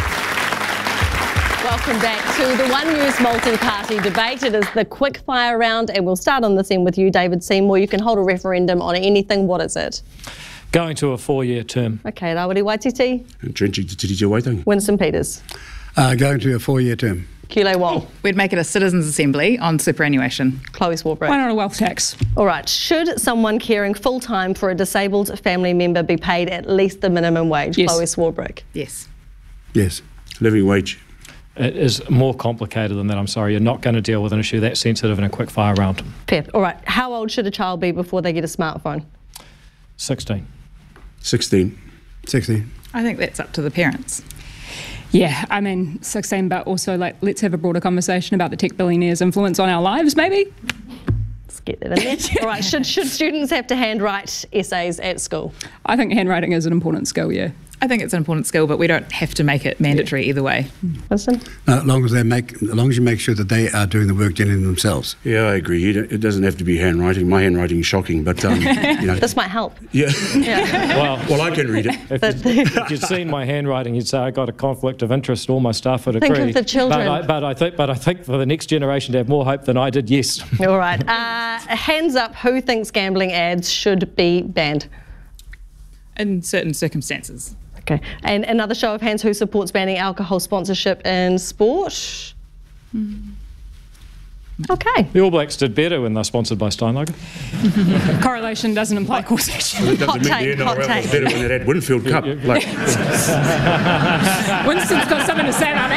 S2: Welcome back to the One News multi-party debate. It is the quick fire round, and we'll start on this end with you, David Seymour. You can hold a referendum on anything. What is it?
S1: Going to a four-year term.
S2: Okay, Rawiri Waititi.
S6: Drenching to Tiriti Waitangi.
S2: Winston Peters.
S4: Uh, going to a four-year term.
S2: Kule Wong.
S5: We'd make it a citizens' assembly on superannuation.
S2: Chloe Swarbrick.
S3: Why not a wealth tax?
S2: All right. Should someone caring full-time for a disabled family member be paid at least the minimum wage?
S3: Yes.
S2: Chloe Swarbrick.
S5: Yes.
S4: Yes.
S6: Living wage.
S1: It is more complicated than that, I'm sorry. You're not going to deal with an issue that sensitive in a quick fire round.
S2: Fair. All right. How old should a child be before they get a smartphone?
S1: sixteen.
S6: sixteen.
S4: sixteen.
S5: I think that's up to the parents.
S3: Yeah, I mean, sixteen, but also like let's have a broader conversation about the tech billionaires' influence on our lives, maybe.
S2: Let's get that in there. All right. Should, should students have to handwrite essays at school?
S3: I think handwriting is an important skill, yeah.
S5: I think it's an important skill, but we don't have to make it mandatory either way.
S2: Winston?
S4: No, as long as they make, as long as you make sure that they are doing the work genuinely themselves.
S6: Yeah, I agree. You don't- It doesn't have to be handwriting. My handwriting is shocking, but um, you know.
S2: This might help.
S6: Yeah.
S2: Yeah.
S1: Well,
S6: Well, I can read it.
S1: if, you, if you'd seen my handwriting, you'd say I got a conflict of interest. All my staff would
S2: Think
S1: agree.
S2: of the children.
S1: But I, but I think, but I think for the next generation to have more hope than I did, yes.
S2: All right. Uh, hands up. Who thinks gambling ads should be banned?
S5: In certain circumstances.
S2: Okay. And another show of hands, who supports banning alcohol sponsorship in sport? Mm. Okay.
S1: The All Blacks did better when they're sponsored by Steinlager.
S3: Correlation doesn't imply causation.
S6: It doesn't
S2: Hot
S6: mean
S2: take,
S6: the
S2: hot
S6: N R L was
S2: take.
S6: better when it had Winfield Cup. Like,
S3: Winston's got something to say about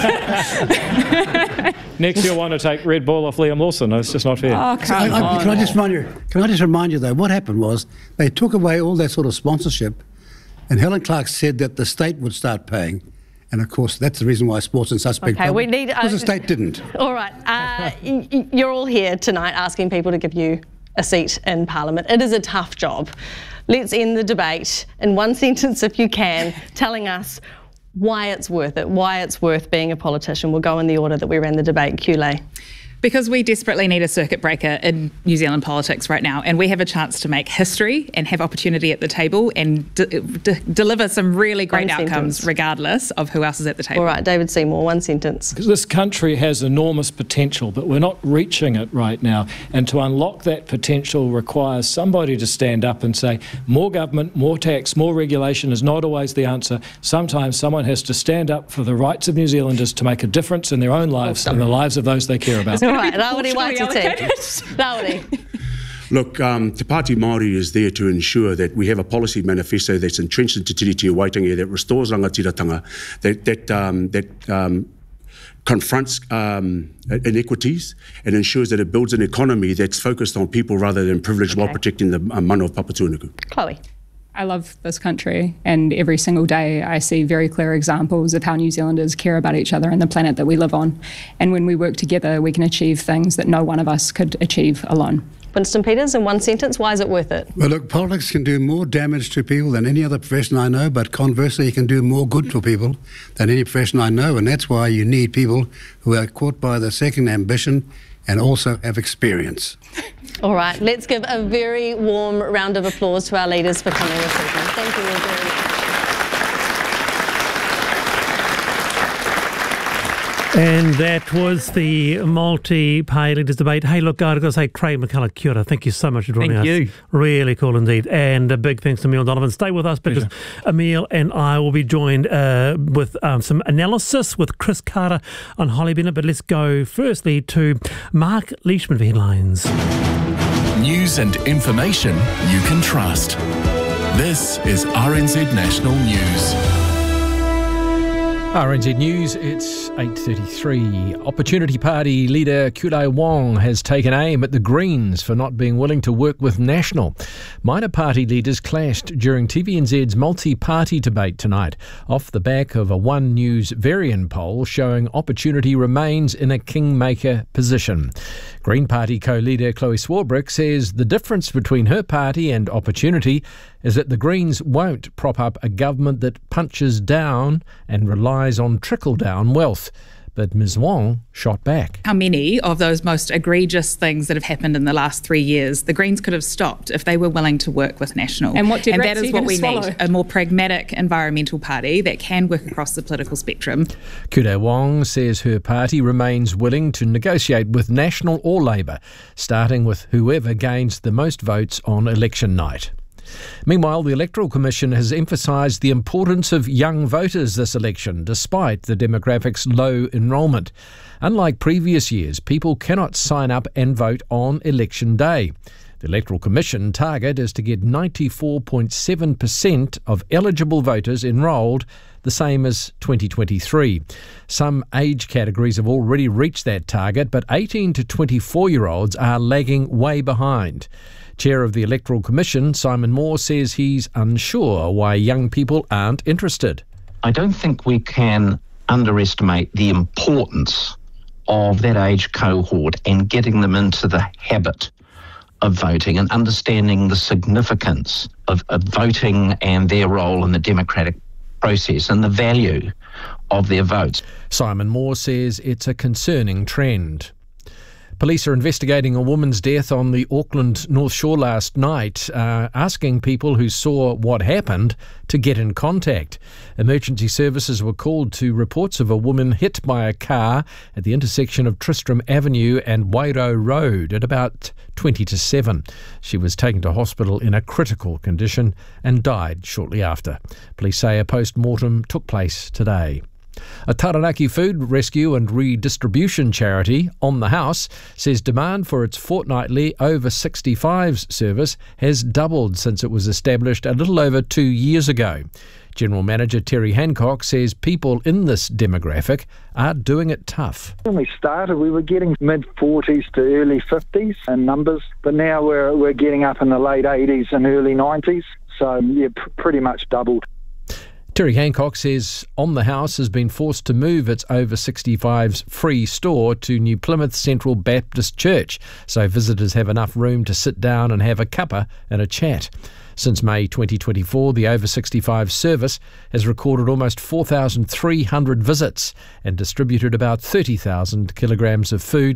S3: that.
S1: Next, you'll want to take Red Bull off Liam Lawson. It's just not fair.
S3: Oh,
S4: I,
S3: come
S4: I,
S3: on.
S4: can I just remind you? Can I just remind you though? What happened was they took away all that sort of sponsorship, and Helen Clark said that the state would start paying, and of course that's the reason why sports in such big
S2: Okay,
S4: trouble.
S2: we need, uh,
S4: because the state didn't.
S2: All right. Uh, y- y- you're all here tonight asking people to give you a seat in Parliament. It is a tough job. Let's end the debate in one sentence, if you can, telling us why it's worth it, why it's worth being a politician. We'll go in the order that we ran the debate. Kule.
S5: Because we desperately need a circuit breaker in New Zealand politics right now, and we have a chance to make history and have opportunity at the table and de- de- deliver some really great
S2: One
S5: outcomes
S2: sentence.
S5: regardless of who else is at the table.
S2: All right, David Seymour, one sentence.
S1: Because this country has enormous potential, but we're not reaching it right now. And to unlock that potential requires somebody to stand up and say, more government, more tax, more regulation is not always the answer. Sometimes someone has to stand up for the rights of New Zealanders to make a difference in their own lives and the lives of those they care about.
S2: All right, Rawiri Waititi. Rawiri.
S6: Look, um, Te Pāti Māori is there to ensure that we have a policy manifesto that's entrenched into Tiriti o Waitangi, that restores rangatiratanga, that that um, that um, confronts um, inequities and ensures that it builds an economy that's focused on people rather than privilege, okay, while protecting the um, mana of Papatūānuku.
S2: Chloe.
S3: I love this country, and every single day I see very clear examples of how New Zealanders care about each other and the planet that we live on. And when we work together, we can achieve things that no one of us could achieve alone.
S2: Winston Peters, in one sentence, why is it worth it?
S4: Well, look, politics can do more damage to people than any other profession I know, but conversely, it can do more good for people than any profession I know, and that's why you need people who are caught by the second ambition and also have experience.
S2: All right, let's give a very warm round of applause to our leaders for coming this evening. Thank you all very much.
S10: And that was the multi-pay leaders debate. Hey, look, I've got to say, Craig McCulloch, kia ora. Thank you so much for joining
S8: Thank
S10: us.
S8: you.
S10: Really cool indeed. And a big thanks to Emile Donovan. Stay with us because Pleasure. Emile and I will be joined uh, with um, some analysis with Chris Carter on Holly Bennett. But let's go firstly to Mark Leishman for headlines.
S7: News and information you can trust. This is R N Z National News.
S11: R N Z News, it's eight thirty-three. Opportunity Party leader Kure Wong has taken aim at the Greens for not being willing to work with National. Minor party leaders clashed during T V N Z's multi-party debate tonight, off the back of a One News Varian poll showing Opportunity remains in a kingmaker position. Green Party co-leader Chloe Swarbrick says the difference between her party and Opportunity is that the Greens won't prop up a government that punches down and relies on trickle-down wealth. But Miz Wong shot back.
S5: How many of those most egregious things that have happened in the last three years the Greens could have stopped if they were willing to work with National?
S3: And what did
S5: and
S3: Rats
S5: that is what we
S3: swallow?
S5: need, a more pragmatic environmental party that can work across the political spectrum.
S11: Kure Wong says her party remains willing to negotiate with National or Labour, starting with whoever gains the most votes on election night. Meanwhile, the Electoral Commission has emphasised the importance of young voters this election, despite the demographic's low enrolment. Unlike previous years, people cannot sign up and vote on election day. The Electoral Commission target is to get ninety-four point seven percent of eligible voters enrolled, the same as twenty twenty-three. Some age categories have already reached that target, but eighteen to twenty-four-year-olds are lagging way behind. Chair of the Electoral Commission, Simon Moore, says he's unsure why young people aren't interested.
S12: I don't think we can underestimate the importance of that age cohort and getting them into the habit of voting and understanding the significance of, of voting and their role in the democratic process and the value of their votes.
S11: Simon Moore says it's a concerning trend. Police are investigating a woman's death on the Auckland North Shore last night, uh, asking people who saw what happened to get in contact. Emergency services were called to reports of a woman hit by a car at the intersection of Tristram Avenue and Wairo Road at about twenty to seven. She was taken to hospital in a critical condition and died shortly after. Police say a post-mortem took place today. A Taranaki food rescue and redistribution charity, On the House, says demand for its fortnightly over sixty-fives service has doubled since it was established a little over two years ago. General Manager Terry Hancock says people in this demographic are doing it tough.
S13: When we started, we were getting mid forties to early fifties in numbers, but now we're we're getting up in the late eighties and early nineties, so yeah, pr- pretty much doubled.
S11: Terry Hancock says On the House has been forced to move its over sixty-fives free store to New Plymouth Central Baptist Church, so visitors have enough room to sit down and have a cuppa and a chat. Since May twenty twenty-four, the over sixty-five service has recorded almost four thousand three hundred visits and distributed about thirty thousand kilograms of food.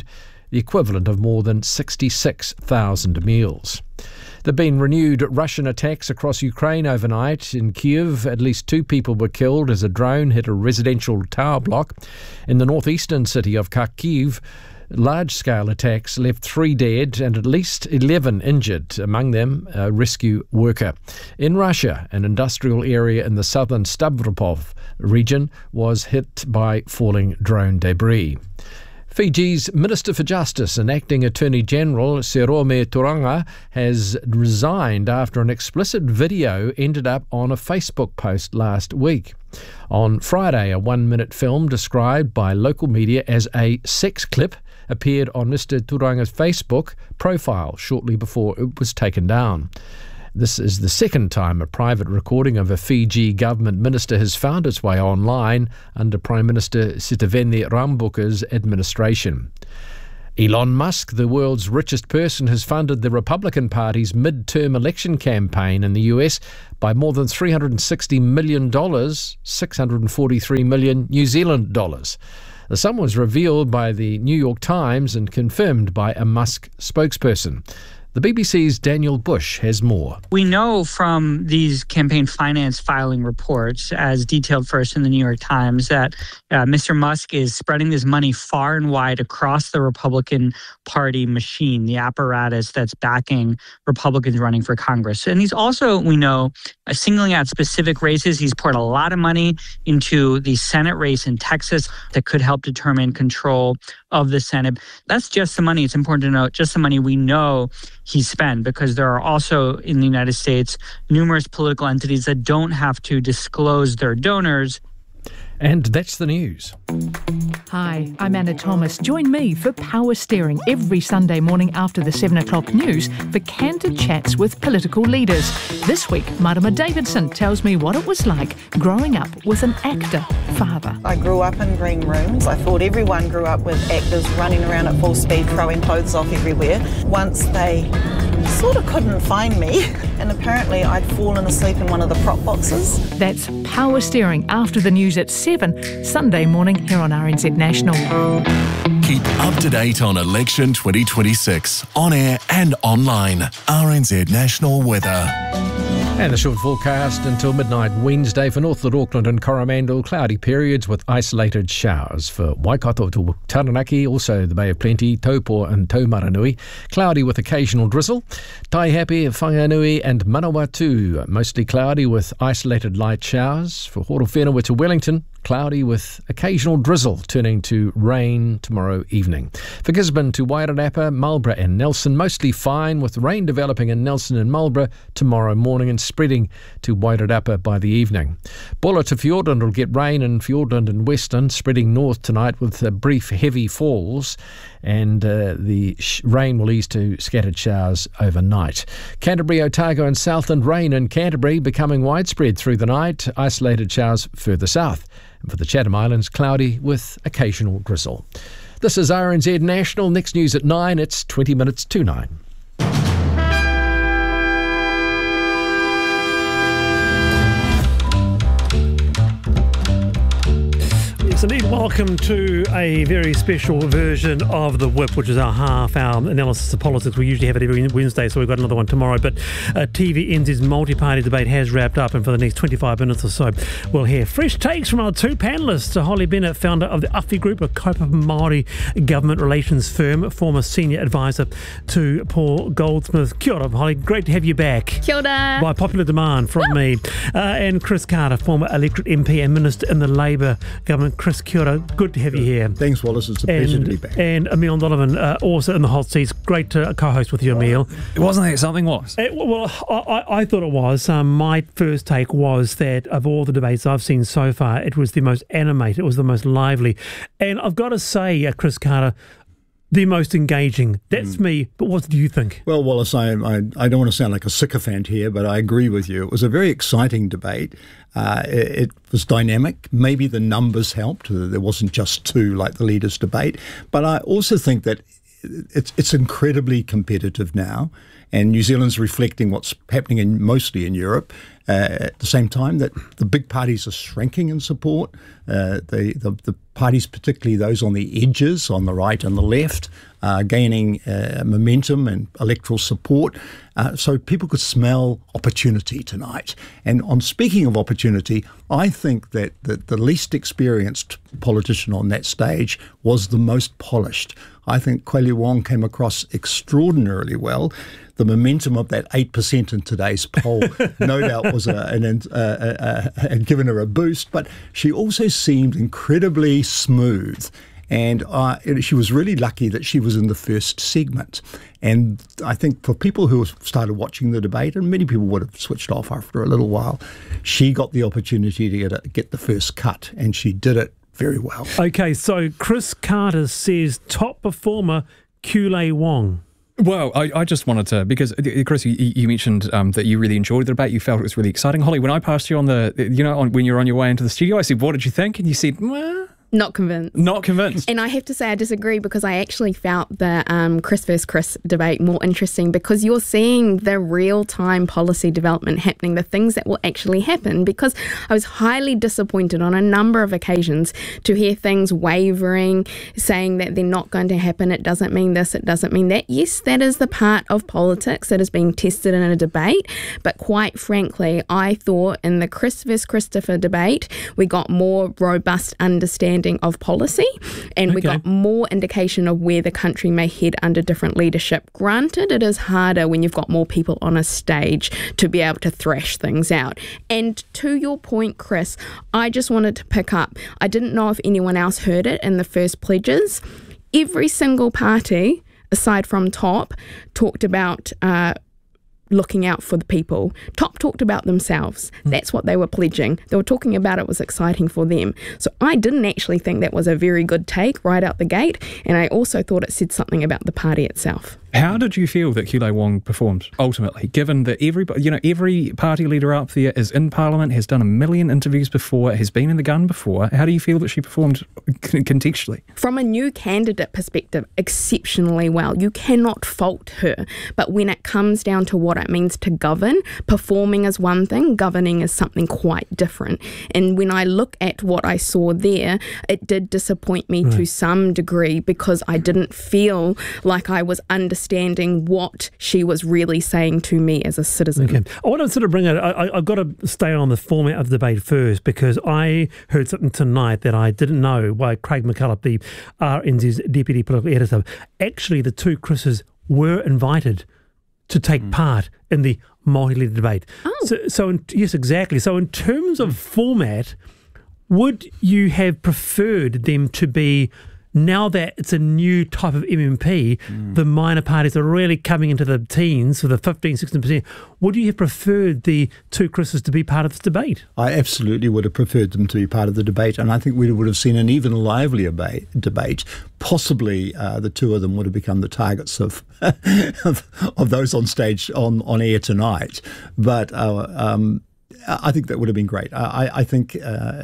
S11: the equivalent of more than sixty-six thousand meals. There have been renewed Russian attacks across Ukraine overnight. In Kyiv, at least two people were killed as a drone hit a residential tower block. In the northeastern city of Kharkiv, large-scale attacks left three dead and at least eleven injured, among them a rescue worker. In Russia, an industrial area in the southern Stavropol region was hit by falling drone debris. Fiji's Minister for Justice and Acting Attorney General Serome Tauranga has resigned after an explicit video ended up on a Facebook post last week. On Friday, a one-minute film described by local media as a sex clip appeared on Mister Tauranga's Facebook profile shortly before it was taken down. This is the second time a private recording of a Fiji government minister has found its way online under Prime Minister Sitiveni Rabuka's administration. Elon Musk, the world's richest person, has funded the Republican Party's mid-term election campaign in the U S by more than three hundred sixty million dollars, six hundred forty-three million New Zealand dollars. The sum was revealed by the New York Times and confirmed by a Musk spokesperson. The B B C's Daniel Bush has more.
S14: We know from these campaign finance filing reports, as detailed first in the New York Times, that uh, Mister Musk is spreading this money far and wide across the Republican Party machine, the apparatus that's backing Republicans running for Congress. And he's also, we know, uh, singling out specific races. He's poured a lot of money into the Senate race in Texas that could help determine control of the Senate. That's just the money. It's important to note, just the money we know he spent, because there are also in the United States numerous political entities that don't have to disclose their donors.
S11: And that's the news.
S15: Hi, I'm Anna Thomas. Join me for Power Steering every Sunday morning after the seven o'clock news for candid chats with political leaders. This week, Marama Davidson tells me what it was like growing up with an actor father.
S16: I grew up in green rooms. I thought everyone grew up with actors running around at full speed, throwing clothes off everywhere. Once they sort of couldn't find me, and apparently I'd fallen asleep in one of the prop boxes.
S15: That's Power Steering after the news at seven, Sunday morning here on R N Z National.
S7: Keep up to date on election twenty twenty-six, on air and online. R N Z National Weather.
S11: And the short forecast until midnight Wednesday for Northland, Auckland and Coromandel. Cloudy periods with isolated showers. For Waikato to Taranaki, also the Bay of Plenty, Taupo and Taumaranui. Cloudy with occasional drizzle. Taihape, Whanganui and Manawatu, mostly cloudy with isolated light showers. For Horowhenua to Wellington, cloudy with occasional drizzle, turning to rain tomorrow evening. For Gisborne to Wairarapa, Marlborough and Nelson, mostly fine with rain developing in Nelson and Marlborough tomorrow morning and spreading to Wairarapa by the evening. Bulla to Fiordland will get rain in Fiordland and Western, spreading north tonight with uh, brief heavy falls, and uh, the sh- rain will ease to scattered showers overnight. Canterbury, Otago and Southland, rain in Canterbury becoming widespread through the night, isolated showers further south. And for the Chatham Islands, cloudy with occasional drizzle. This is R N Z National. Next news at nine. It's twenty minutes to nine.
S10: Yes, indeed. Welcome to a very special version of The Whip, which is our half-hour analysis of politics. We usually have it every Wednesday, so we've got another one tomorrow. But uh, T V N Z's multi-party debate has wrapped up, and for the next twenty-five minutes or so, we'll hear fresh takes from our two panellists. Holly Bennett, founder of the Awhi Group, a Kaupapa Māori government relations firm, former senior advisor to Paul Goldsmith. Kia ora, Holly. Great to have you back.
S17: Kia ora.
S10: By popular demand from me. Uh, and Chris Carter, former electorate M P and minister in the Labour government. Chris, kia ora. Good to have you here.
S18: Thanks, Wallace. It's a pleasure
S10: and,
S18: to be back.
S10: And Emile Donovan, uh, also in the hot seats. Great to co-host with you, Emile.
S19: Wasn't that something, was?
S10: It, well, I, I thought it was. Um, my first take was that of all the debates I've seen so far, it was the most animated, it was the most lively. And I've got to say, uh, Chris Carter, the most engaging. That's mm. me, but what do you think?
S18: Well, Wallace, I, I I don't want to sound like a sycophant here, but I agree with you. It was a very exciting debate. Uh, it, it was dynamic. Maybe the numbers helped. There wasn't just two like the leaders' debate. But I also think that it's it's incredibly competitive now, and New Zealand's reflecting what's happening in mostly in Europe. Uh, at the same time, that the big parties are shrinking in support. Uh, the, the the parties, particularly those on the edges, on the right and the left, uh, gaining uh, momentum and electoral support. Uh, so people could smell opportunity tonight. And on speaking of opportunity, I think that, that the least experienced politician on that stage was the most polished. I think Kweli Wong came across extraordinarily well. The momentum of that eight percent in today's poll no doubt was a, an, uh, uh, uh, had given her a boost, but she also seemed incredibly smooth. And uh, she was really lucky that she was in the first segment. And I think for people who started watching the debate, and many people would have switched off after a little while, she got the opportunity to get, a, get the first cut, and she did it very well.
S10: Okay, so Chris Carter says top performer Kweli Wong.
S8: Well, I, I just wanted to, because, Chris, you, you mentioned um, that you really enjoyed the debate. You felt it was really exciting. Holly, when I passed you on the, you know, on, when you were on your way into the studio, I said, what did you think? And you said, well...
S17: Not convinced.
S8: Not convinced.
S17: And I have to say I disagree, because I actually felt the um, Chris versus Chris debate more interesting, because you're seeing the real-time policy development happening, the things that will actually happen, because I was highly disappointed on a number of occasions to hear things wavering, saying that they're not going to happen, it doesn't mean this, it doesn't mean that. Yes, that is the part of politics that is being tested in a debate, but quite frankly, I thought in the Chris versus Christopher debate, we got more robust understanding of policy, and we okay. got more indication of where the country may head under different leadership. Granted, it is harder when you've got more people on a stage to be able to thrash things out. And to your point, Chris, I just wanted to pick up, I didn't know if anyone else heard it in the first pledges. Every single party, aside from Top, talked about uh, looking out for the people. Top talked about themselves. Mm. That's what they were pledging. They were talking about it was exciting for them. So I didn't actually think that was a very good take right out the gate, and I also thought it said something about the party itself.
S8: How did you feel that Kweli Wong performed ultimately, given that every, you know, every party leader up there is in Parliament, has done a million interviews before, has been in the gun before? How do you feel that she performed contextually?
S17: From a new candidate perspective, exceptionally well. You cannot fault her. But when it comes down to what it means to govern, performing is one thing, governing is something quite different. And when I look at what I saw there, it did disappoint me right. to some degree, because I didn't feel like I was understanding understanding what she was really saying to me as a citizen.
S10: Okay. I want to sort of bring it, I, I've got to stay on the format of the debate first, because I heard something tonight that I didn't know by Craig McCulloch, the R N Z's Deputy Political Editor. Actually, the two Chris's were invited to take mm. part in the multi-leader debate.
S17: Oh.
S10: So, so in, yes, exactly. So in terms of format, would you have preferred them to be, now that it's a new type of M M P, mm. the minor parties are really coming into the teens, for the fifteen, sixteen percent, would you have preferred the two Chris's to be part of this debate?
S18: I absolutely would have preferred them to be part of the debate, and I think we would have seen an even livelier ba- debate. Possibly uh, the two of them would have become the targets of of, of those on stage, on, on air tonight. But uh, um, I think that would have been great. I, I think, uh,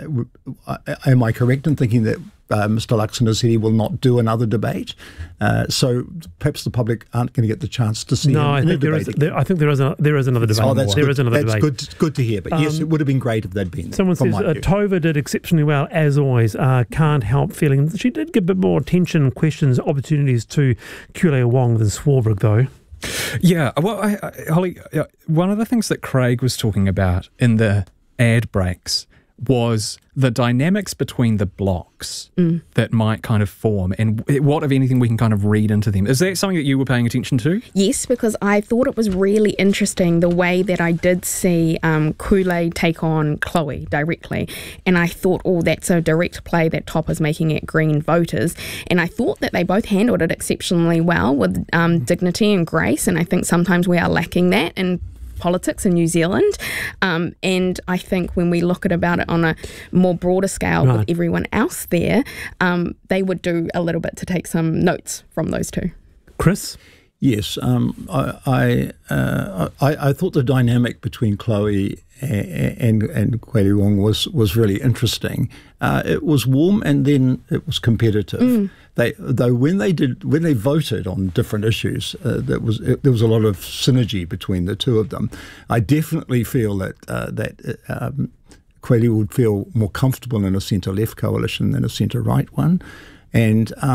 S18: am I correct in thinking that Uh, Mister Luxon has said he will not do another debate, uh, so perhaps the public aren't going to get the chance to see
S10: no,
S18: him
S10: I
S18: in
S10: think
S18: a
S10: there
S18: debate.
S10: Is, there, I think there is a, there is another debate.
S18: Oh, that's
S10: there
S18: good.
S10: is another
S18: that's
S10: debate.
S18: good, good to hear. But um, yes, it would have been great if they'd been there.
S10: Someone says uh, Tova did exceptionally well, as always. Uh, can't help feeling she did give a bit more attention, questions, opportunities to Kweli Wong than Swarbrick, though.
S8: Yeah, well, I, I, Holly, uh, one of the things that Craig was talking about in the ad breaks was the dynamics between the blocks
S17: mm.
S8: that might kind of form, and what, if anything, we can kind of read into them. Is that something that you were paying attention to?
S17: Yes, because I thought it was really interesting the way that I did see um, Kweli take on Chloe directly, and I thought, oh, that's a direct play that Top is making at Green voters, and I thought that they both handled it exceptionally well with um, dignity and grace, and I think sometimes we are lacking that in politics in New Zealand, um, and I think when we look at about it on a more broader scale right. with everyone else there, um, they would do a little bit to take some notes from those two.
S10: Chris?
S18: Yes, um, I I, uh, I I thought the dynamic between Chloe and and, and Kweli Wong was was really interesting. Uh, it was warm, and then it was competitive.
S17: Mm.
S18: They though when they did when they voted on different issues, uh, that was it, there was a lot of synergy between the two of them. I definitely feel that uh, that um, Kweli would feel more comfortable in a centre left coalition than a centre right one, and. Um,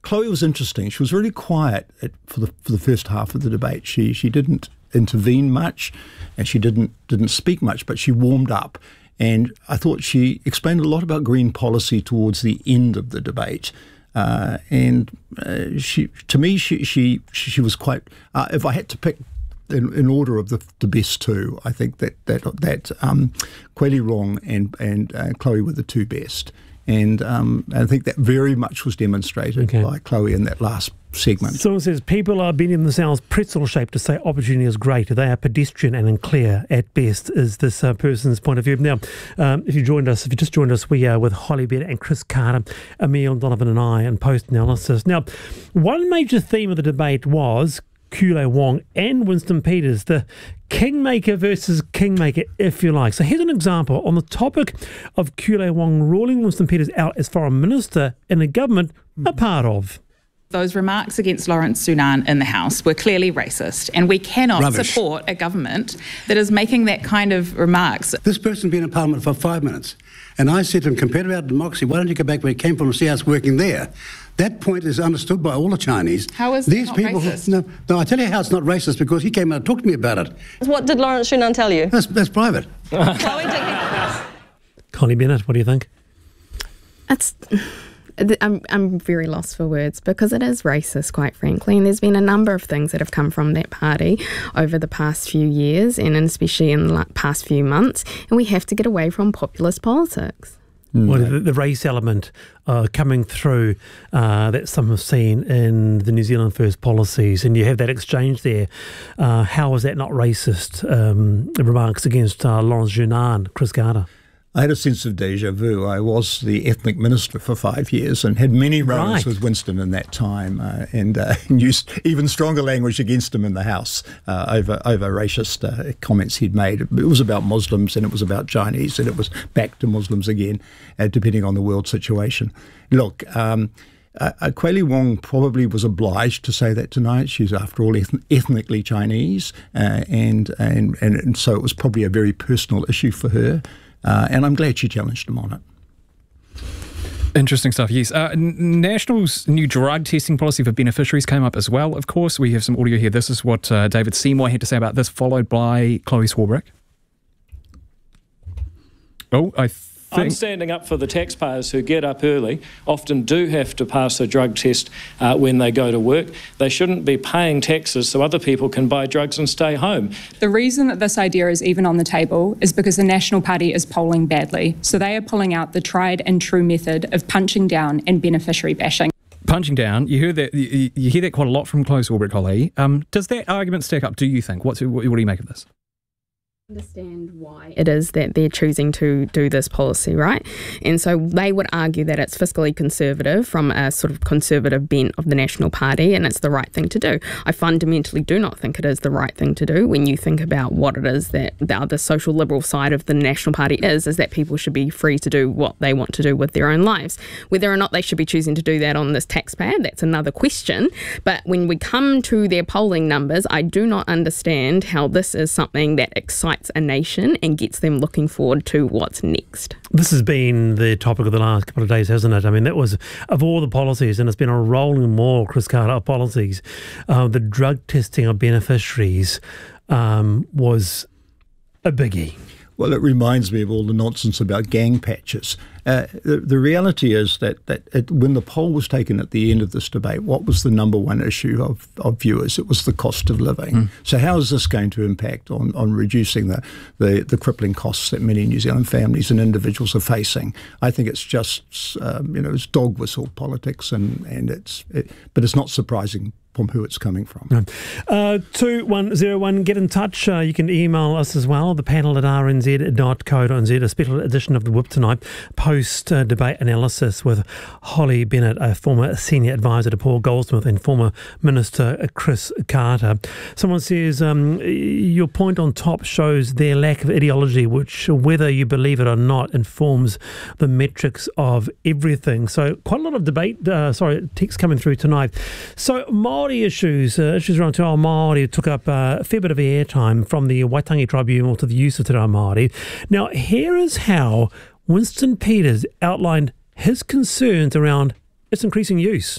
S18: Chloe was interesting. She was really quiet at, for the for the first half of the debate. She she didn't intervene much, and she didn't didn't speak much, but she warmed up. And I thought she explained a lot about green policy towards the end of the debate. Uh, and uh, she, to me, she she she was quite. Uh, if I had to pick in, in order of the, the best two, I think that that that um, Kweli Wong and and uh, Chloe were the two best. And um, I think that very much was demonstrated okay. by Chloe in that last segment.
S10: Someone says, people are bending themselves pretzel-shaped to say opportunity is great. They are pedestrian and unclear at best, is this uh, person's point of view. Now, um, if you joined us, if you just joined us, we are with Holly Bennett and Chris Carter, Emile Donovan and I, and post-analysis. Now, one major theme of the debate was Kweli Wong and Winston Peters, the kingmaker versus kingmaker, if you like. So here's an example on the topic of Kweli Wong ruling Winston Peters out as foreign minister in a government a part of.
S5: Those remarks against Lawrence Sunan in the House were clearly racist, and we cannot
S4: Rubbish.
S5: support a government that is making that kind of remarks.
S4: This person's been in Parliament for five minutes, and I said to him, compared to our democracy, why don't you go back where he came from and see how it's working there? That point is understood by all the Chinese.
S5: How is
S4: These
S5: that not
S4: people,
S5: racist?
S4: No, no, I tell you how it's not racist, because he came out and talked to me about it.
S2: What did Lawrence Sunan tell you?
S4: That's, that's private.
S10: Connie Bennett, what do you think?
S17: It's... I'm I'm very lost for words, because it is racist, quite frankly, and there's been a number of things that have come from that party over the past few years, and especially in the past few months, and we have to get away from populist politics.
S10: Mm. Well, the, the race element uh, coming through uh, that some have seen in the New Zealand First policies, and you have that exchange there. Uh, how is that not racist? Um, remarks against uh, Lawrence Sunan, Chris Carter.
S18: I had a sense of deja vu. I was the ethnic minister for five years and had many rows right. with Winston in that time, uh, and uh, used even stronger language against him in the House uh, over over racist uh, comments he'd made. It was about Muslims, and it was about Chinese, and it was back to Muslims again, uh, depending on the world situation. Look, um, uh, uh, Kweli Wong probably was obliged to say that tonight. She's, after all, eth- ethnically Chinese, uh, and, and, and and so it was probably a very personal issue for her. Uh, and I'm glad she challenged him on it.
S8: Interesting stuff, yes. Uh, National's new drug testing policy for beneficiaries came up as well, of course. We have some audio here. This is what uh, David Seymour had to say about this, followed by Chloe Swarbrick. Oh, I think...
S1: I'm standing up for the taxpayers who get up early, often do have to pass a drug test uh, when they go to work. They shouldn't be paying taxes so other people can buy drugs and stay home.
S3: The reason that this idea is even on the table is because the National Party is polling badly. So they are pulling out the tried and true method of punching down and beneficiary bashing.
S8: Punching down, you hear that you, you hear that quite a lot from Chloe Swarbrick, Holly. Um, does that argument stack up, do you think? What's, what, what do you make of this?
S17: Understand why it is that they're choosing to do this policy, right? And so they would argue that it's fiscally conservative from a sort of conservative bent of the National Party, and it's the right thing to do. I fundamentally do not think it is the right thing to do when you think about what it is that the other social liberal side of the National Party is, is that people should be free to do what they want to do with their own lives. Whether or not they should be choosing to do that on this taxpayer, that's another question. But when we come to their polling numbers, I do not understand how this is something that excites a nation and gets them looking forward to what's next.
S10: This has been the topic of the last couple of days, hasn't it? I mean, that was, of all the policies, and it's been a rolling maul, Chris Carter, of policies, uh, the drug testing of beneficiaries um, was a biggie.
S18: Well, it reminds me of all the nonsense about gang patches. Uh, the, the reality is that, that it, when the poll was taken at the end of this debate, what was the number one issue of, of viewers? It was the cost of living. Mm. So how is this going to impact on, on reducing the, the, the crippling costs that many New Zealand families and individuals are facing? I think it's just, um, you know, it's dog whistle politics, and, and it's, it, but it's not surprising from who it's coming from.
S10: Uh, two one zero one, get in touch. Uh, you can email us as well, the panel at r n z dot co dot n z, a special edition of The Whip tonight, post-debate uh, analysis with Holly Bennett, a former senior advisor to Paul Goldsmith, and former Minister Chris Carter. Someone says, um, your point on top shows their lack of ideology, which, whether you believe it or not, informs the metrics of everything. So quite a lot of debate, uh, sorry, text coming through tonight. So Māori issues, uh, issues around Te Reo Māori took up uh, a fair bit of airtime, from the Waitangi Tribunal to the use of Te Reo Māori. Now, here is how Winston Peters outlined his concerns around its increasing use.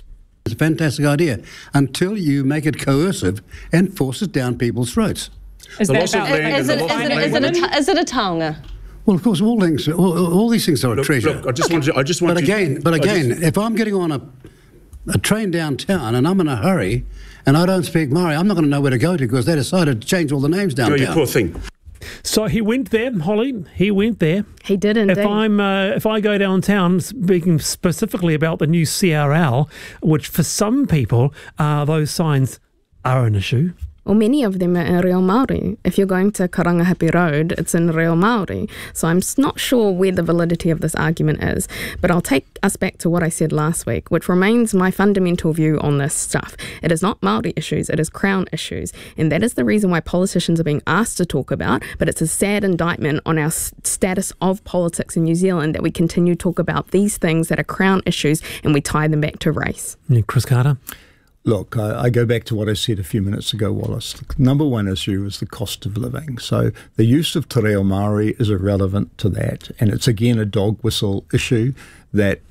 S4: It's a fantastic idea until you make it coercive and force it down people's throats.
S2: Is, that about, is, it, is, it, is, it a, is it a taonga?
S4: Well, of course, all things, all, all these things are a
S6: look,
S4: treasure.
S6: Look, I just want to. I just want
S4: but
S6: to,
S4: again, but again,
S6: just,
S4: if I'm getting on a a train downtown and I'm in a hurry and I don't speak Maori, I'm not going to know where to go to because they decided to change all the names downtown.
S6: Oh, you poor thing.
S10: So he went there, Holly. He went there.
S17: He did indeed.
S10: If I'm, uh, if I go downtown, speaking specifically about the new C R L, which for some people, uh, those signs are an issue.
S17: Well, many of them are in Reo Māori. If you're going to Karangahape Road, it's in Reo Māori. So I'm not sure where the validity of this argument is. But I'll take us back to what I said last week, which remains my fundamental view on this stuff. It is not Māori issues, it is Crown issues. And that is the reason why politicians are being asked to talk about, but it's a sad indictment on our status of politics in New Zealand that we continue to talk about these things that are Crown issues and we tie them back to race.
S10: Yeah, Chris Carter?
S18: Look, I, I go back to what I said a few minutes ago, Wallace. The number one issue is the cost of living. So the use of te reo Māori is irrelevant to that. And it's again a dog whistle issue that